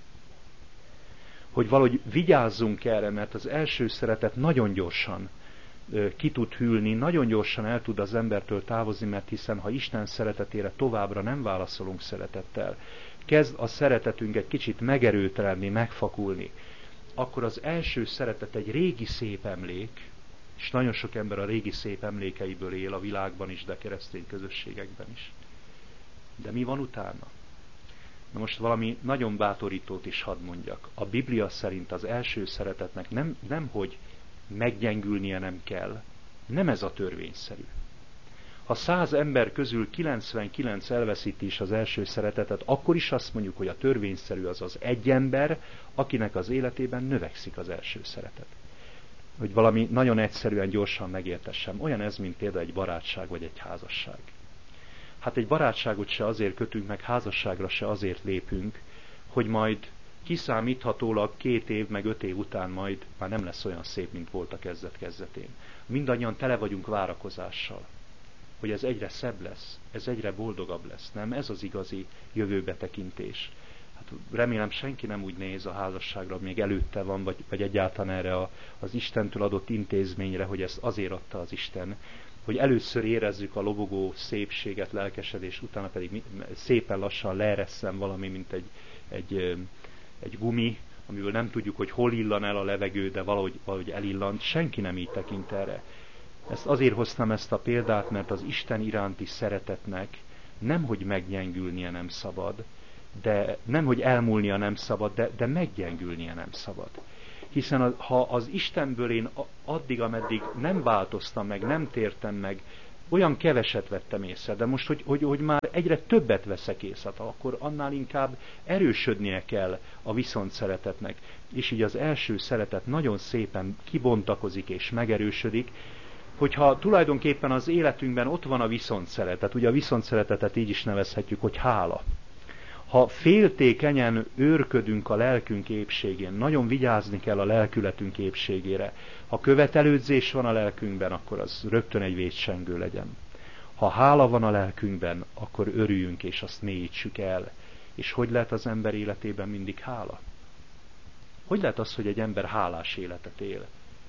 Hogy valahogy vigyázzunk erre, mert az első szeretet nagyon gyorsan ki tud hűlni, nagyon gyorsan el tud az embertől távozni, mert hiszen ha Isten szeretetére továbbra nem válaszolunk szeretettel, kezd a szeretetünk egy kicsit megerőtelenni, megfakulni, akkor az első szeretet egy régi szép emlék, és nagyon sok ember a régi szép emlékeiből él a világban is, de keresztény közösségekben is. De mi van utána? Na most valami nagyon bátorítót is hadd mondjak. A Biblia szerint az első szeretetnek nem hogy meggyengülnie nem kell, nem ez a törvényszerű. Ha 100 ember közül 99 elveszíti is az első szeretetet, akkor is azt mondjuk, hogy a törvényszerű az az egy ember, akinek az életében növekszik az első szeretet. hogy valami nagyon egyszerűen, gyorsan megértessem. Olyan ez, mint például egy barátság vagy egy házasság. Hát egy barátságot se azért kötünk meg, házasságra se azért lépünk, hogy majd kiszámíthatólag 2 év, meg 5 év után majd már nem lesz olyan szép, mint volt a kezdet-kezdetén. Mindannyian tele vagyunk várakozással, hogy ez egyre szebb lesz, ez egyre boldogabb lesz. Nem, ez az igazi jövőbetekintés. Hát remélem senki nem úgy néz a házasságra, még előtte van, vagy egyáltalán erre az Istentől adott intézményre, hogy ezt azért adta az Isten, hogy először érezzük a lobogó szépséget, lelkesedés, utána pedig szépen lassan leeresszen valami, mint egy gumi, amiből nem tudjuk, hogy hol illan el a levegő, de valahogy elillant. Senki nem így tekint erre. Ezt azért hoztam ezt a példát, mert az Isten iránti szeretetnek nemhogy meggyengülnie nem szabad, de nemhogy elmúlnia nem szabad, de meggyengülnie nem szabad. Hiszen ha az Istenből én addig, ameddig nem változtam meg, nem tértem meg, olyan keveset vettem észre, de most, hogy már egyre többet veszek észre, akkor annál inkább erősödnie kell a viszontszeretetnek. És így az első szeretet nagyon szépen kibontakozik és megerősödik, hogyha tulajdonképpen az életünkben ott van a viszontszeretet, ugye a viszontszeretetet így is nevezhetjük, hogy hála. Ha féltékenyen őrködünk a lelkünk épségén, nagyon vigyázni kell a lelkületünk épségére. Ha követelődzés van a lelkünkben, akkor az rögtön egy vétsengő legyen. Ha hála van a lelkünkben, akkor örüljünk és azt mélyítsük el. És hogy lehet az ember életében mindig hála? Hogy lehet az, hogy egy ember hálás életet él?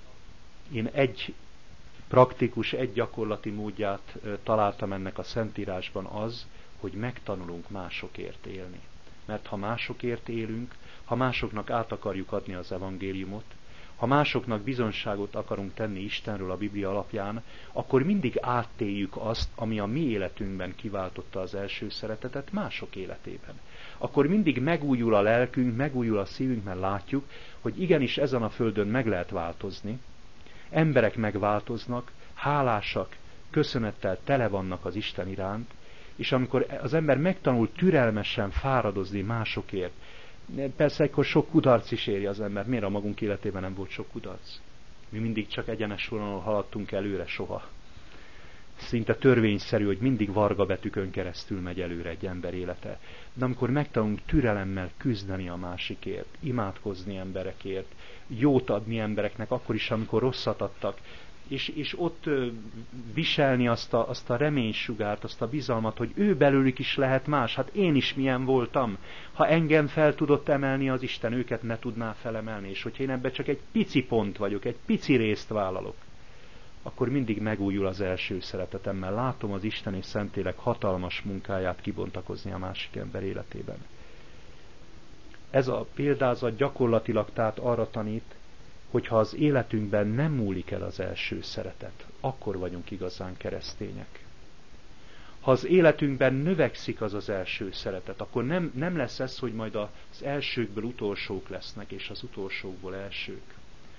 Én egy praktikus, egy gyakorlati módját találtam ennek a Szentírásban, az, hogy megtanulunk másokért élni. Mert ha másokért élünk, ha másoknak át akarjuk adni az evangéliumot, ha másoknak bizonságot akarunk tenni Istenről a Biblia alapján, akkor mindig áttéljük azt, ami a mi életünkben kiváltotta az első szeretetet mások életében. Akkor mindig megújul a lelkünk, megújul a szívünk, mert látjuk, hogy igenis ezen a földön meg lehet változni, emberek megváltoznak, hálásak, köszönettel tele vannak az Isten iránt, és amikor az ember megtanul türelmesen fáradozni másokért, persze akkor sok kudarc is éri az ember. Miért a magunk életében nem volt sok kudarc? Mi mindig csak egyenes vonalon haladtunk előre soha. Szinte törvényszerű, hogy mindig varga betűkön keresztül megy előre egy ember élete. De amikor megtanulunk türelemmel küzdeni a másikért, imádkozni emberekért, jót adni embereknek, akkor is, amikor rosszat adtak, és ott viselni azt a reménysugárt, azt a bizalmat, hogy ő belőlük is lehet más. Hát én is milyen voltam. Ha engem fel tudott emelni az Isten, őket ne tudná felemelni. És hogyha én ebben csak egy pici pont vagyok, egy pici részt vállalok, akkor mindig megújul az első szeretetemmel. Látom az Isten és Szentlélek hatalmas munkáját kibontakozni a másik ember életében. Ez a példázat gyakorlatilag tehát arra tanít, hogyha az életünkben nem múlik el az első szeretet, akkor vagyunk igazán keresztények. Ha az életünkben növekszik az első szeretet, akkor nem lesz ez, hogy majd az elsőkből utolsók lesznek, és az utolsókból elsők.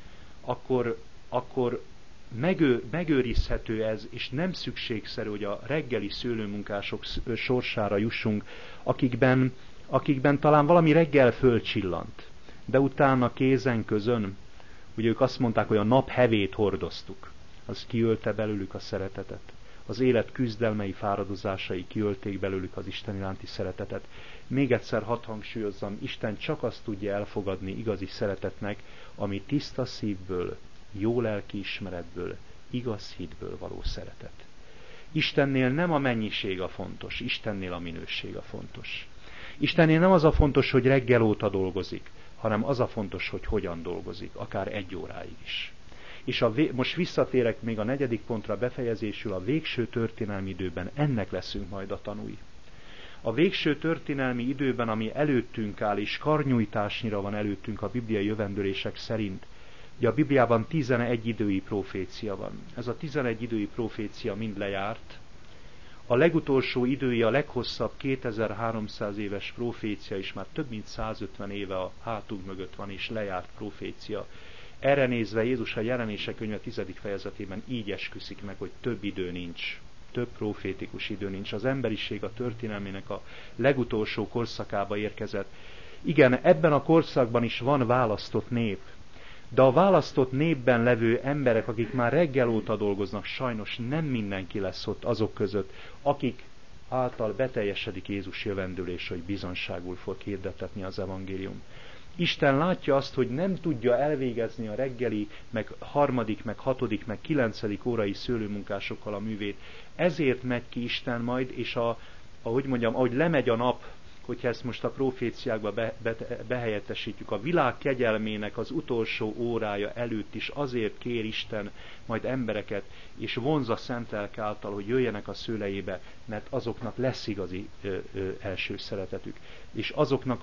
Akkor megőrizhető ez, és nem szükségszerű, hogy a reggeli szőlőmunkások sorsára jussunk, akikben talán valami reggel fölcsillant, de utána kézen közön, ugye ők azt mondták, hogy a nap hevét hordoztuk, az kiölte belőlük a szeretetet. Az élet küzdelmei, fáradozásai kiölték belőlük az Isten iránti szeretetet. Még egyszer hadd hangsúlyozzam, Isten csak azt tudja elfogadni igazi szeretetnek, ami tiszta szívből, jó lelkiismeretből, igaz hitből való szeretet. Istennél nem a mennyiség a fontos, Istennél a minőség a fontos. Istennél nem az a fontos, hogy reggel óta dolgozik, hanem az a fontos, hogy hogyan dolgozik, akár 1 óráig is. És most visszatérek még a 4. pontra befejezésül, a végső történelmi időben ennek leszünk majd a tanúi. A végső történelmi időben, ami előttünk áll, és karnyújtásnyira van előttünk a bibliai jövendőlések szerint, ugye a Bibliában 11 idői profécia van. Ez a 11 idői profécia mind lejárt. A legutolsó idői, a leghosszabb 2300 éves profécia is már több mint 150 éve a hátunk mögött van, és lejárt profécia. Erre nézve Jézus a Jelenések könyve 10. fejezetében így esküszik meg, hogy több idő nincs, több profétikus idő nincs. Az emberiség a történelmének a legutolsó korszakába érkezett. Igen, ebben a korszakban is van választott nép, De a választott népben levő emberek, akik már reggel óta dolgoznak, sajnos nem mindenki lesz ott azok között, akik által beteljesedik Jézus jövendőlés, hogy bizonságul fog hirdetetni az evangélium. Isten látja azt, hogy nem tudja elvégezni a reggeli, meg harmadik, meg hatodik, meg 9. órai szőlőmunkásokkal a művét. Ezért megy ki Isten majd, és ahogy lemegy a nap, hogyha ezt most a proféciákba behelyettesítjük, a világ kegyelmének az utolsó órája előtt is azért kér Isten majd embereket, és vonz a szent lelke által, hogy jöjjenek a szőlejébe, mert azoknak lesz igazi első szeretetük. És azoknak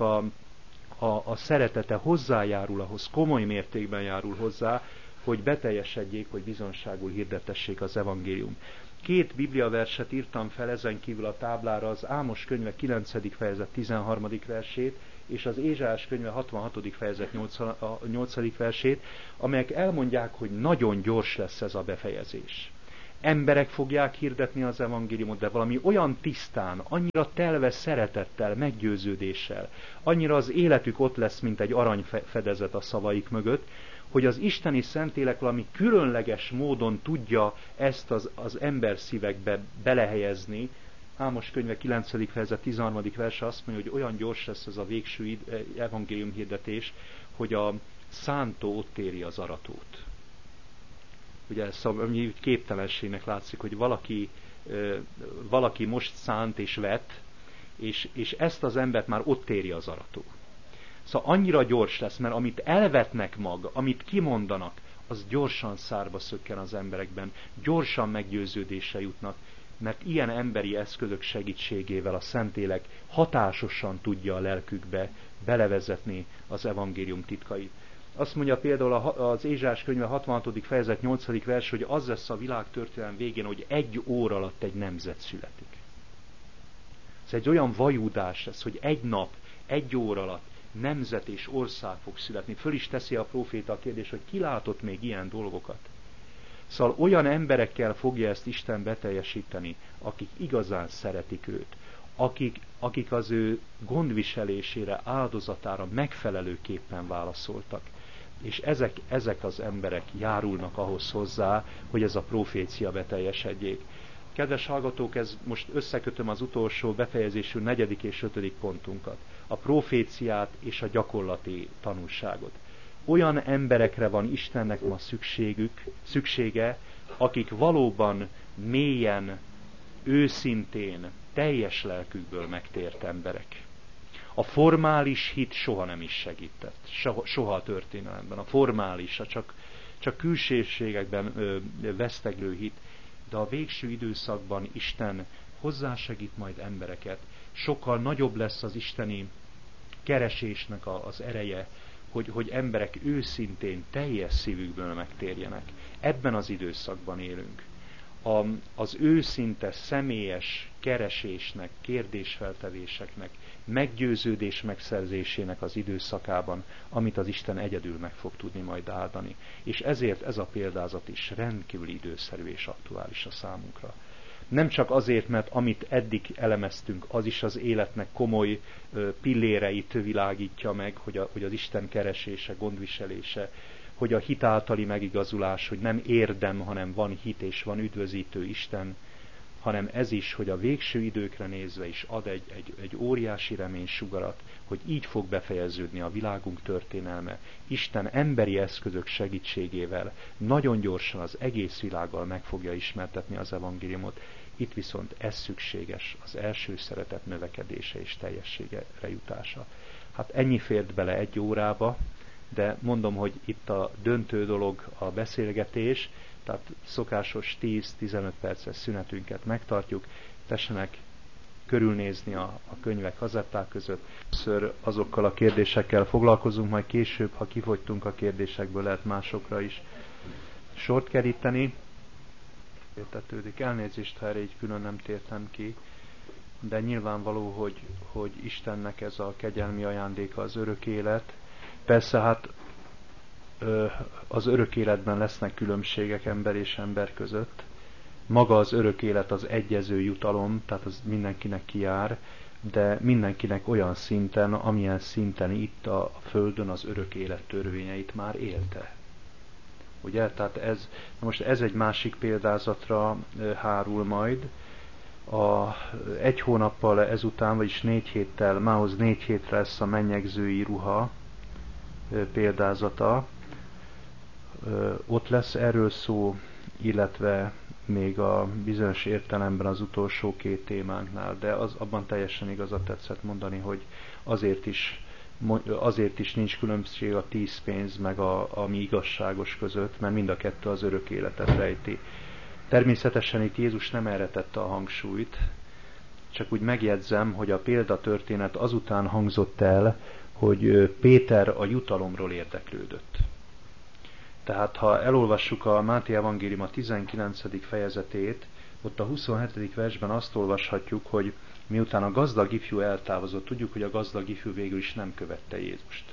a szeretete hozzájárul ahhoz, komoly mértékben járul hozzá, hogy beteljesedjék, hogy bizonságul hirdetessék az evangélium. 2 bibliaverset írtam fel ezen kívül a táblára, az Ámos könyve 9. fejezet 13. versét, és az Ézsaiás könyve 66. fejezet 8. versét, amelyek elmondják, hogy nagyon gyors lesz ez a befejezés. Emberek fogják hirdetni az evangéliumot, de valami olyan tisztán, annyira telve szeretettel, meggyőződéssel, annyira az életük ott lesz, mint egy aranyfedezet a szavaik mögött, hogy az isteni Szentlélek valami különleges módon tudja ezt az ember szívekbe belehelyezni. Ámos könyve 9. fejezet 13. verse azt mondja, hogy olyan gyors lesz ez a végső evangélium hirdetés, hogy a szántó ott éri az aratót. Ugye ami képtelenségnek látszik, hogy valaki most szánt és vet, és ezt az embert már ott éri az arató. Szóval annyira gyors lesz, mert amit elvetnek amit kimondanak, az gyorsan szárba szökken az emberekben, gyorsan meggyőződésre jutnak, mert ilyen emberi eszközök segítségével a Szentlélek hatásosan tudja a lelkükbe belevezetni az evangélium titkait. Azt mondja például az Ézsaiás könyve 66. fejezet 8. vers, hogy az lesz a világtörténelem végén, hogy 1 óra alatt egy nemzet születik. Ez egy olyan vajúdás lesz, hogy egy nap, 1 óra alatt nemzet és ország fog születni. Föl is teszi a próféta a kérdés, hogy ki látott még ilyen dolgokat. Szóval olyan emberekkel fogja ezt Isten beteljesíteni, akik igazán szeretik őt, akik az ő gondviselésére, áldozatára megfelelőképpen válaszoltak. És ezek az emberek járulnak ahhoz hozzá, hogy ez a profécia beteljesedjék. Kedves hallgatók, ez most összekötöm az utolsó befejezésű 4. és 5. pontunkat. A proféciát és a gyakorlati tanulságot. Olyan emberekre van Istennek ma szüksége, akik valóban mélyen, őszintén, teljes lelkükből megtért emberek. A formális hit soha nem is segített. Soha a történelemben. A formális, csak külsőségekben veszteglő hit. De a végső időszakban Isten hozzásegít majd embereket. Sokkal nagyobb lesz az isteni keresésnek az ereje, hogy emberek őszintén, teljes szívükből megtérjenek. Ebben az időszakban élünk. Az őszinte, személyes keresésnek, kérdésfeltevéseknek, meggyőződés megszerzésének az időszakában, amit az Isten egyedül meg fog tudni majd áldani. És ezért ez a példázat is rendkívül időszerű és aktuális a számunkra. Nem csak azért, mert amit eddig elemeztünk, az is az életnek komoly pilléreit világítja meg, hogy az Isten keresése, gondviselése, hogy a hit általi megigazulás, hogy nem érdem, hanem van hit és van üdvözítő Isten, hanem ez is, hogy a végső időkre nézve is ad egy óriási reménysugarat, hogy így fog befejeződni a világunk történelme. Isten emberi eszközök segítségével nagyon gyorsan az egész világgal meg fogja ismertetni az evangéliumot. Itt viszont ez szükséges, az első szeretet növekedése és teljességre jutása. Hát ennyi fért bele 1 órába, de mondom, hogy itt a döntő dolog a beszélgetés, tehát szokásos 10-15 perces szünetünket megtartjuk, tessenek körülnézni a könyvek kazetták között. Először azokkal a kérdésekkel foglalkozunk, majd később, ha kifogytunk a kérdésekből, lehet másokra is sort keríteni. Értetődik, elnézést, ha erre így külön nem tértem ki, de nyilvánvaló, hogy Istennek ez a kegyelmi ajándéka az örök élet. Persze, hát az örök életben lesznek különbségek ember és ember között. Maga az örök élet az egyező jutalom, tehát az mindenkinek kijár, de mindenkinek olyan szinten, amilyen szinten itt a Földön az örök élet törvényeit már élte. Ugye? Tehát most ez egy másik példázatra hárul majd. Egy hónappal ezután, vagyis 4 héttel, mához 4 hétre lesz a mennyegzői ruha példázata. Ott lesz erről szó, illetve még a bizonyos értelemben az utolsó 2 témánknál, de abban teljesen igazat tetszett mondani, hogy azért is nincs különbség a 10 pénz meg a mi igazságos között, mert mind a kettő az örök életet rejti. Természetesen itt Jézus nem erre tette a hangsúlyt, csak úgy megjegyzem, hogy a példatörténet azután hangzott el, hogy Péter a jutalomról érdeklődött. Tehát ha elolvassuk a Máté evangélium a 19. fejezetét, ott a 27. versben azt olvashatjuk, hogy miután a gazdag ifjú eltávozott, tudjuk, hogy a gazdag ifjú végül is nem követte Jézust.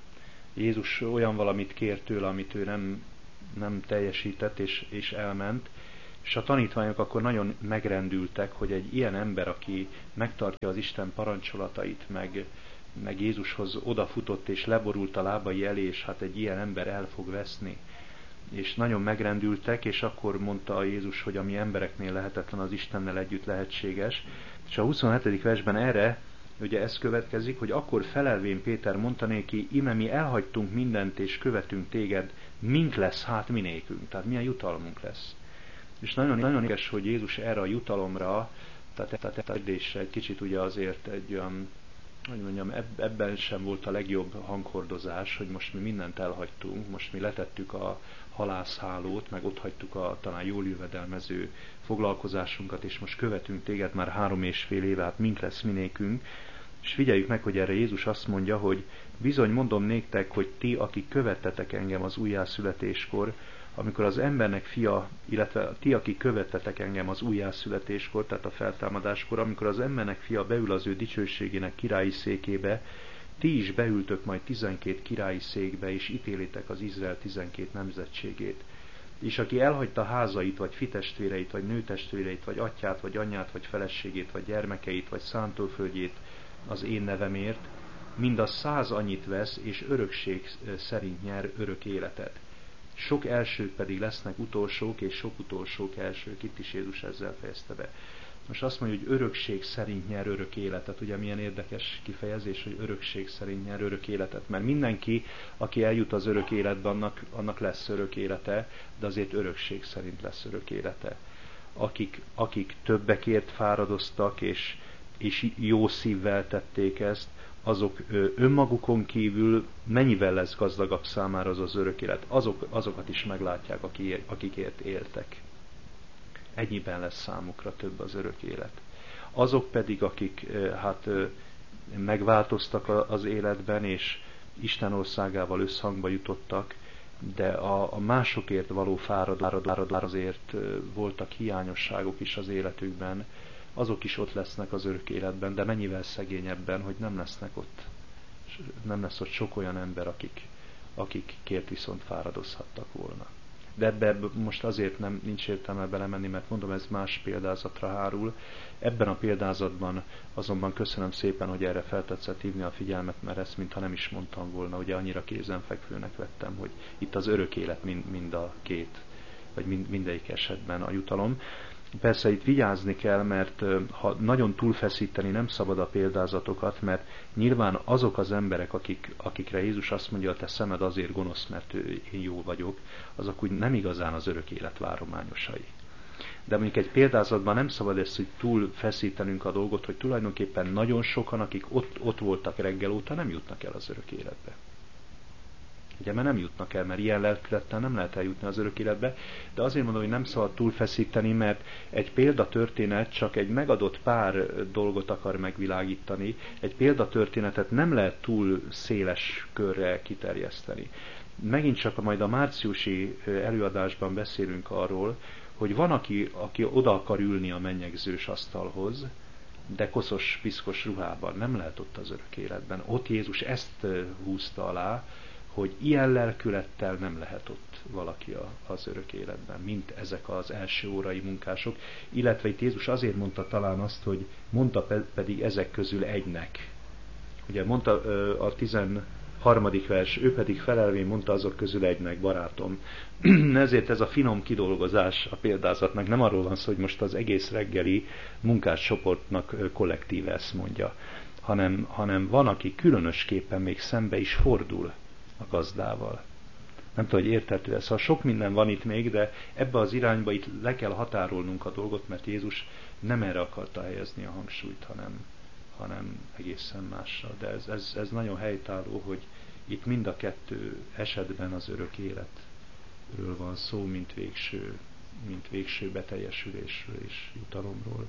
Jézus olyan valamit kért tőle, amit ő nem teljesített, és elment, és a tanítványok akkor nagyon megrendültek, hogy egy ilyen ember, aki megtartja az Isten parancsolatait, meg Jézushoz odafutott és leborult a lábai elé, és hát egy ilyen ember el fog veszni. És nagyon megrendültek, és akkor mondta Jézus, hogy ami embereknél lehetetlen, az Istennel együtt lehetséges. És a 27. versben erre, ugye ez következik, hogy akkor felelvén Péter mondta néki, íme mi elhagytunk mindent, és követünk téged, mink lesz hát minékünk, tehát milyen jutalmunk lesz. És nagyon érdekes, hogy Jézus erre a jutalomra, tehát kérdésre egy kicsit ugye azért egy olyan, hogy mondjam, ebben sem volt a legjobb hanghordozás, hogy most mi mindent elhagytunk, most mi letettük a halászhálót, meg ott hagytuk a talán jól jövedelmező foglalkozásunkat, és most követünk téged már 3,5 éve, hát mink lesz minékünk. És figyeljük meg, hogy erre Jézus azt mondja, hogy bizony mondom néktek, hogy ti, akik követtetek engem az újjászületéskor, amikor az embernek fia, illetve ti, akik követtetek engem az újjászületéskor, tehát a feltámadáskor, amikor az embernek fia beül az ő dicsőségének királyi székébe, ti is beültök majd 12 királyi székbe, és ítélitek az Izrael 12 nemzetségét. És aki elhagyta házait, vagy fitestvéreit, vagy nőtestvéreit, vagy atyát, vagy anyját, vagy feleségét, vagy gyermekeit, vagy szántóföldjét az én nevemért, mindaz 100 annyit vesz, és örökség szerint nyer örök életet. Sok elsők pedig lesznek utolsók, és sok utolsók elsők. Itt is Jézus ezzel fejezte be. Most azt mondja, hogy örökség szerint nyer örök életet. Ugye milyen érdekes kifejezés, hogy örökség szerint nyer örök életet. Mert mindenki, aki eljut az örök életbe, annak lesz örök élete, de azért örökség szerint lesz örök élete. Akik többekért fáradoztak, és jó szívvel tették ezt, azok önmagukon kívül mennyivel lesz gazdagabb számára az örök élet. Azokat is meglátják, akikért éltek. Ennyiben lesz számukra több az örök élet. Azok pedig, akik megváltoztak az életben, és Isten országával összhangba jutottak, de a másokért való fáradozás azért voltak hiányosságok is az életükben, azok is ott lesznek az örök életben, de mennyivel szegényebben, hogy nem lesz ott sok olyan ember, akikért viszont fáradozhattak volna. De ebbe most azért nincs értelme belemenni, mert mondom, ez más példázatra hárul. Ebben a példázatban azonban köszönöm szépen, hogy erre feltetszett hívni a figyelmet, mert ezt mintha nem is mondtam volna, ugye annyira kézenfekvőnek vettem, hogy itt az örök élet mind a két, vagy mindegyik esetben a jutalom. Persze itt vigyázni kell, mert ha nagyon túlfeszíteni, nem szabad a példázatokat, mert nyilván azok az emberek, akikre Jézus azt mondja, te szemed azért gonosz, mert én jó vagyok, azok úgy nem igazán az örök élet várományosai. De mondjuk egy példázatban nem szabad ezt, hogy túl feszítenünk a dolgot, hogy tulajdonképpen nagyon sokan, akik ott voltak reggel óta, nem jutnak el az örök életbe. Ugye, mert nem jutnak el, mert ilyen lelkülettel nem lehet eljutni az örök életbe, de azért mondom, hogy nem szabad túlfeszíteni, mert egy példatörténet csak egy megadott pár dolgot akar megvilágítani, egy példatörténetet nem lehet túl széles körre kiterjeszteni. Megint csak majd a márciusi előadásban beszélünk arról, hogy van, aki oda akar ülni a mennyegzős asztalhoz, de koszos, piszkos ruhában nem lehet ott az örök életben. Ott Jézus ezt húzta alá, hogy ilyen lelkülettel nem lehet ott valaki az örök életben, mint ezek az első órai munkások. Illetve itt Jézus azért mondta talán azt, hogy mondta pedig ezek közül egynek. Ugye mondta a Harmadik vers, ő pedig felelvén mondta azok közül egynek: barátom. Ezért ez a finom kidolgozás a példázatnak nem arról van szó, hogy most az egész reggeli munkáscsoportnak kollektíve ezt mondja, hanem van, aki különösképpen még szembe is fordul a gazdával. Nem tudom, hogy érthető ez. Szóval sok minden van itt még, de ebbe az irányba itt le kell határolnunk a dolgot, mert Jézus nem erre akarta helyezni a hangsúlyt, hanem egészen másra. De ez nagyon helytálló, hogy itt mind a kettő esetben az örök életről van szó, mint végső beteljesülésről és jutalomról.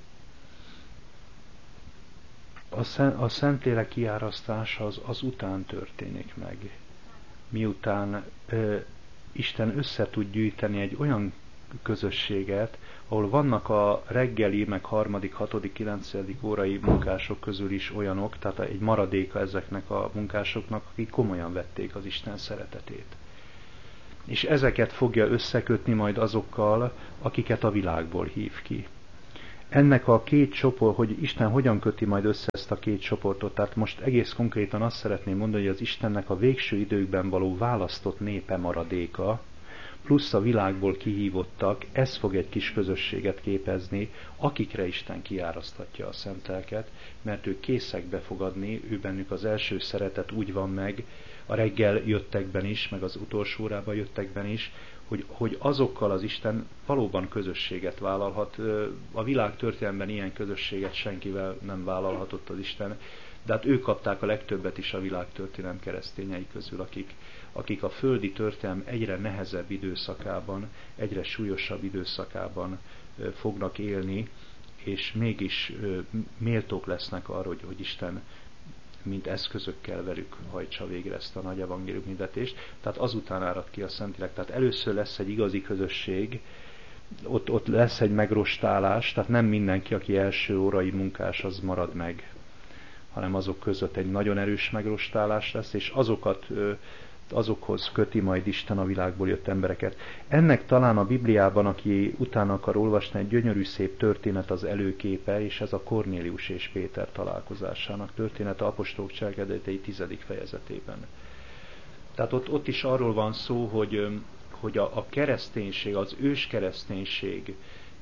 A Szentlélek kiárasztása az után történik meg. Miután Isten össze tud gyűjteni egy olyan közösséget, ahol vannak a reggeli, meg 3., 6., 9. órai munkások közül is olyanok, tehát egy maradéka ezeknek a munkásoknak, akik komolyan vették az Isten szeretetét. És ezeket fogja összekötni majd azokkal, akiket a világból hív ki. Ennek a két csoport, hogy Isten hogyan köti majd össze ezt a két csoportot, tehát most egész konkrétan azt szeretném mondani, hogy az Istennek a végső időkben való választott népe maradéka, plusz a világból kihívottak, ez fog egy kis közösséget képezni, akikre Isten kiárasztatja a szent lelket, mert ők készek befogadni, ő bennük az első szeretet úgy van meg, a reggel jöttekben is, meg az utolsó órában jöttekben is, hogy azokkal az Isten valóban közösséget vállalhat. A világ történelemben ilyen közösséget senkivel nem vállalhatott az Isten, de hát ők kapták a legtöbbet is a világ történelem keresztényei közül, akik a földi történelem egyre nehezebb időszakában, egyre súlyosabb időszakában fognak élni, és mégis méltók lesznek arra, hogy Isten mint eszközökkel velük hajtsa végre ezt a nagy evangélium hirdetést. Tehát azután árad ki a Szentlélek. Tehát először lesz egy igazi közösség, ott lesz egy megrostálás, tehát nem mindenki, aki első órai munkás, az marad meg, hanem azok között egy nagyon erős megrostálás lesz, és azokhoz köti majd Isten a világból jött embereket. Ennek talán a Bibliában, aki utána akar olvasni, egy gyönyörű szép történet az előképe, és ez a Kornélius és Péter találkozásának története apostolok cselekedetei 10. fejezetében. Tehát ott is arról van szó, hogy a kereszténység, az őskereszténység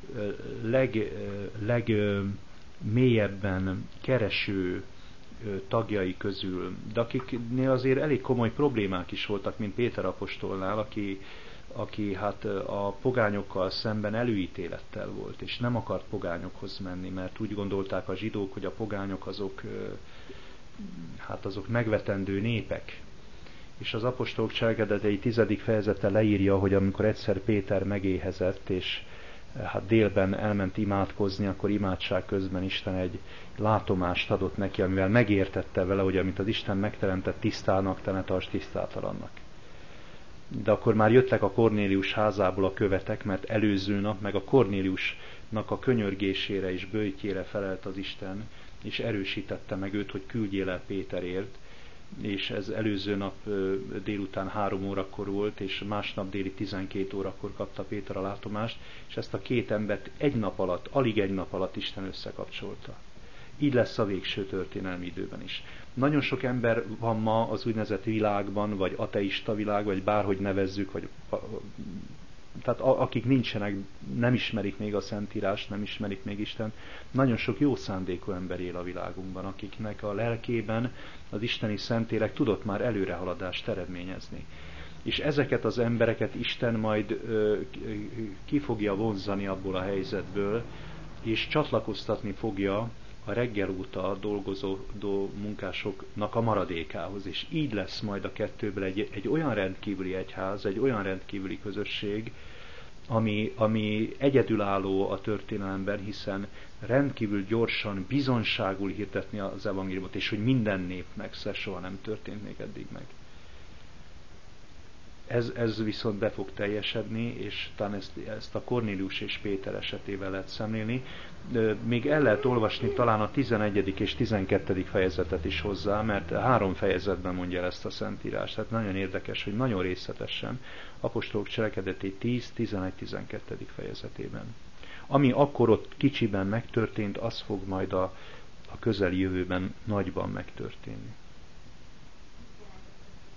legmélyebben kereső tagjai közül, de akiknél azért elég komoly problémák is voltak, mint Péter apostolnál, aki hát a pogányokkal szemben előítélettel volt, és nem akart pogányokhoz menni, mert úgy gondolták a zsidók, hogy a pogányok azok megvetendő népek. És az apostolok cselekedetei 10. fejezete leírja, hogy amikor egyszer Péter megéhezett, és hát délben elment imádkozni, akkor imádság közben Isten egy látomást adott neki, amivel megértette vele, hogy amit az Isten megteremtett tisztának, te ne tarts tisztátalannak. De akkor már jöttek a Kornélius házából a követek, mert előző nap meg a Kornéliusnak a könyörgésére és böjtjére felelt az Isten, és erősítette meg őt, hogy küldjél el Péterért, és ez előző nap délután 3 órakor volt, és másnap déli 12 órakor kapta Péter a látomást, és ezt a két embert alig egy nap alatt Isten összekapcsolta. Így lesz a végső történelmi időben is. Nagyon sok ember van ma az úgynevezett világban, vagy ateista világ, vagy bárhogy nevezzük, tehát akik nincsenek, nem ismerik még a Szentírást, nem ismerik még Isten, nagyon sok jó szándékú ember él a világunkban, akiknek a lelkében az isteni Szentlélek tudott már előrehaladást eredményezni. És ezeket az embereket Isten majd ki fogja vonzani abból a helyzetből, és csatlakoztatni fogja a reggel óta dolgozó munkásoknak a maradékához. És így lesz majd a kettőből egy olyan rendkívüli egyház, egy olyan rendkívüli közösség, ami egyedülálló a történelemben, hiszen rendkívül gyorsan, bizonságul hirdetni az evangéliumot, és hogy minden népnek soha nem történt még eddig meg. Ez viszont be fog teljesedni, és talán ezt a Kornélius és Péter esetével lehet szemlélni. Még el lehet olvasni talán a 11. és 12. fejezetet is hozzá, mert 3 fejezetben mondja el ezt a Szentírást. Tehát nagyon érdekes, hogy nagyon részletesen apostolok cselekedetei 10, 11, 12. fejezetében. Ami akkor ott kicsiben megtörtént, az fog majd a közeli jövőben nagyban megtörténni.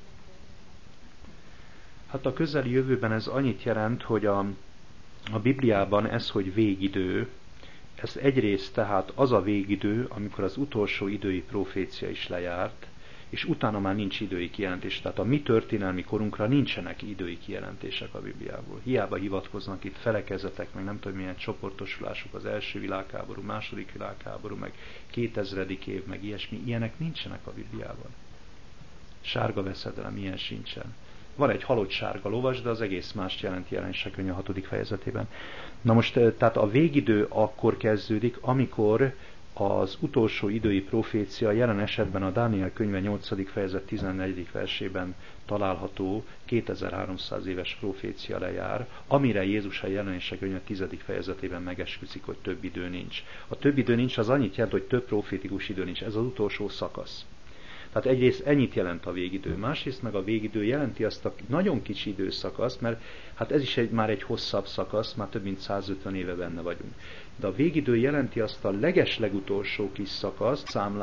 Hát a közeli jövőben ez annyit jelent, hogy a Bibliában ez, hogy végidő, ez egyrészt tehát az a végidő, amikor az utolsó idői profécia is lejárt, és utána már nincs idői kijelentés. Tehát a mi történelmi korunkra nincsenek idői kijelentések a Bibliából. Hiába hivatkoznak itt felekezetek, meg nem tudom milyen csoportosulások, az első világháború, második világháború, meg 2000. év, meg ilyesmi, ilyenek nincsenek a Bibliában. Sárga veszedelem, ilyen sincsen. Van egy halott sárga lovas, de az egész mást jelent Jelenések könyve 6. fejezetében. Na most, tehát a végidő akkor kezdődik, amikor az utolsó idői profécia, jelen esetben a Dániel könyve 8. fejezet 14. versében található 2300 éves profécia lejár, amire Jézus a Jelenések könyve 10. fejezetében megesküszik, hogy több idő nincs. A több idő nincs, az annyit jelent, hogy több profétikus idő nincs. Ez az utolsó szakasz. Tehát egyrészt ennyit jelent a végidő, másrészt meg a végidő jelenti azt a nagyon kicsi időszakaszt, mert hát ez is már egy hosszabb szakasz, már több mint 150 éve benne vagyunk. De a végidő jelenti azt a legeslegutolsó kis szakaszt,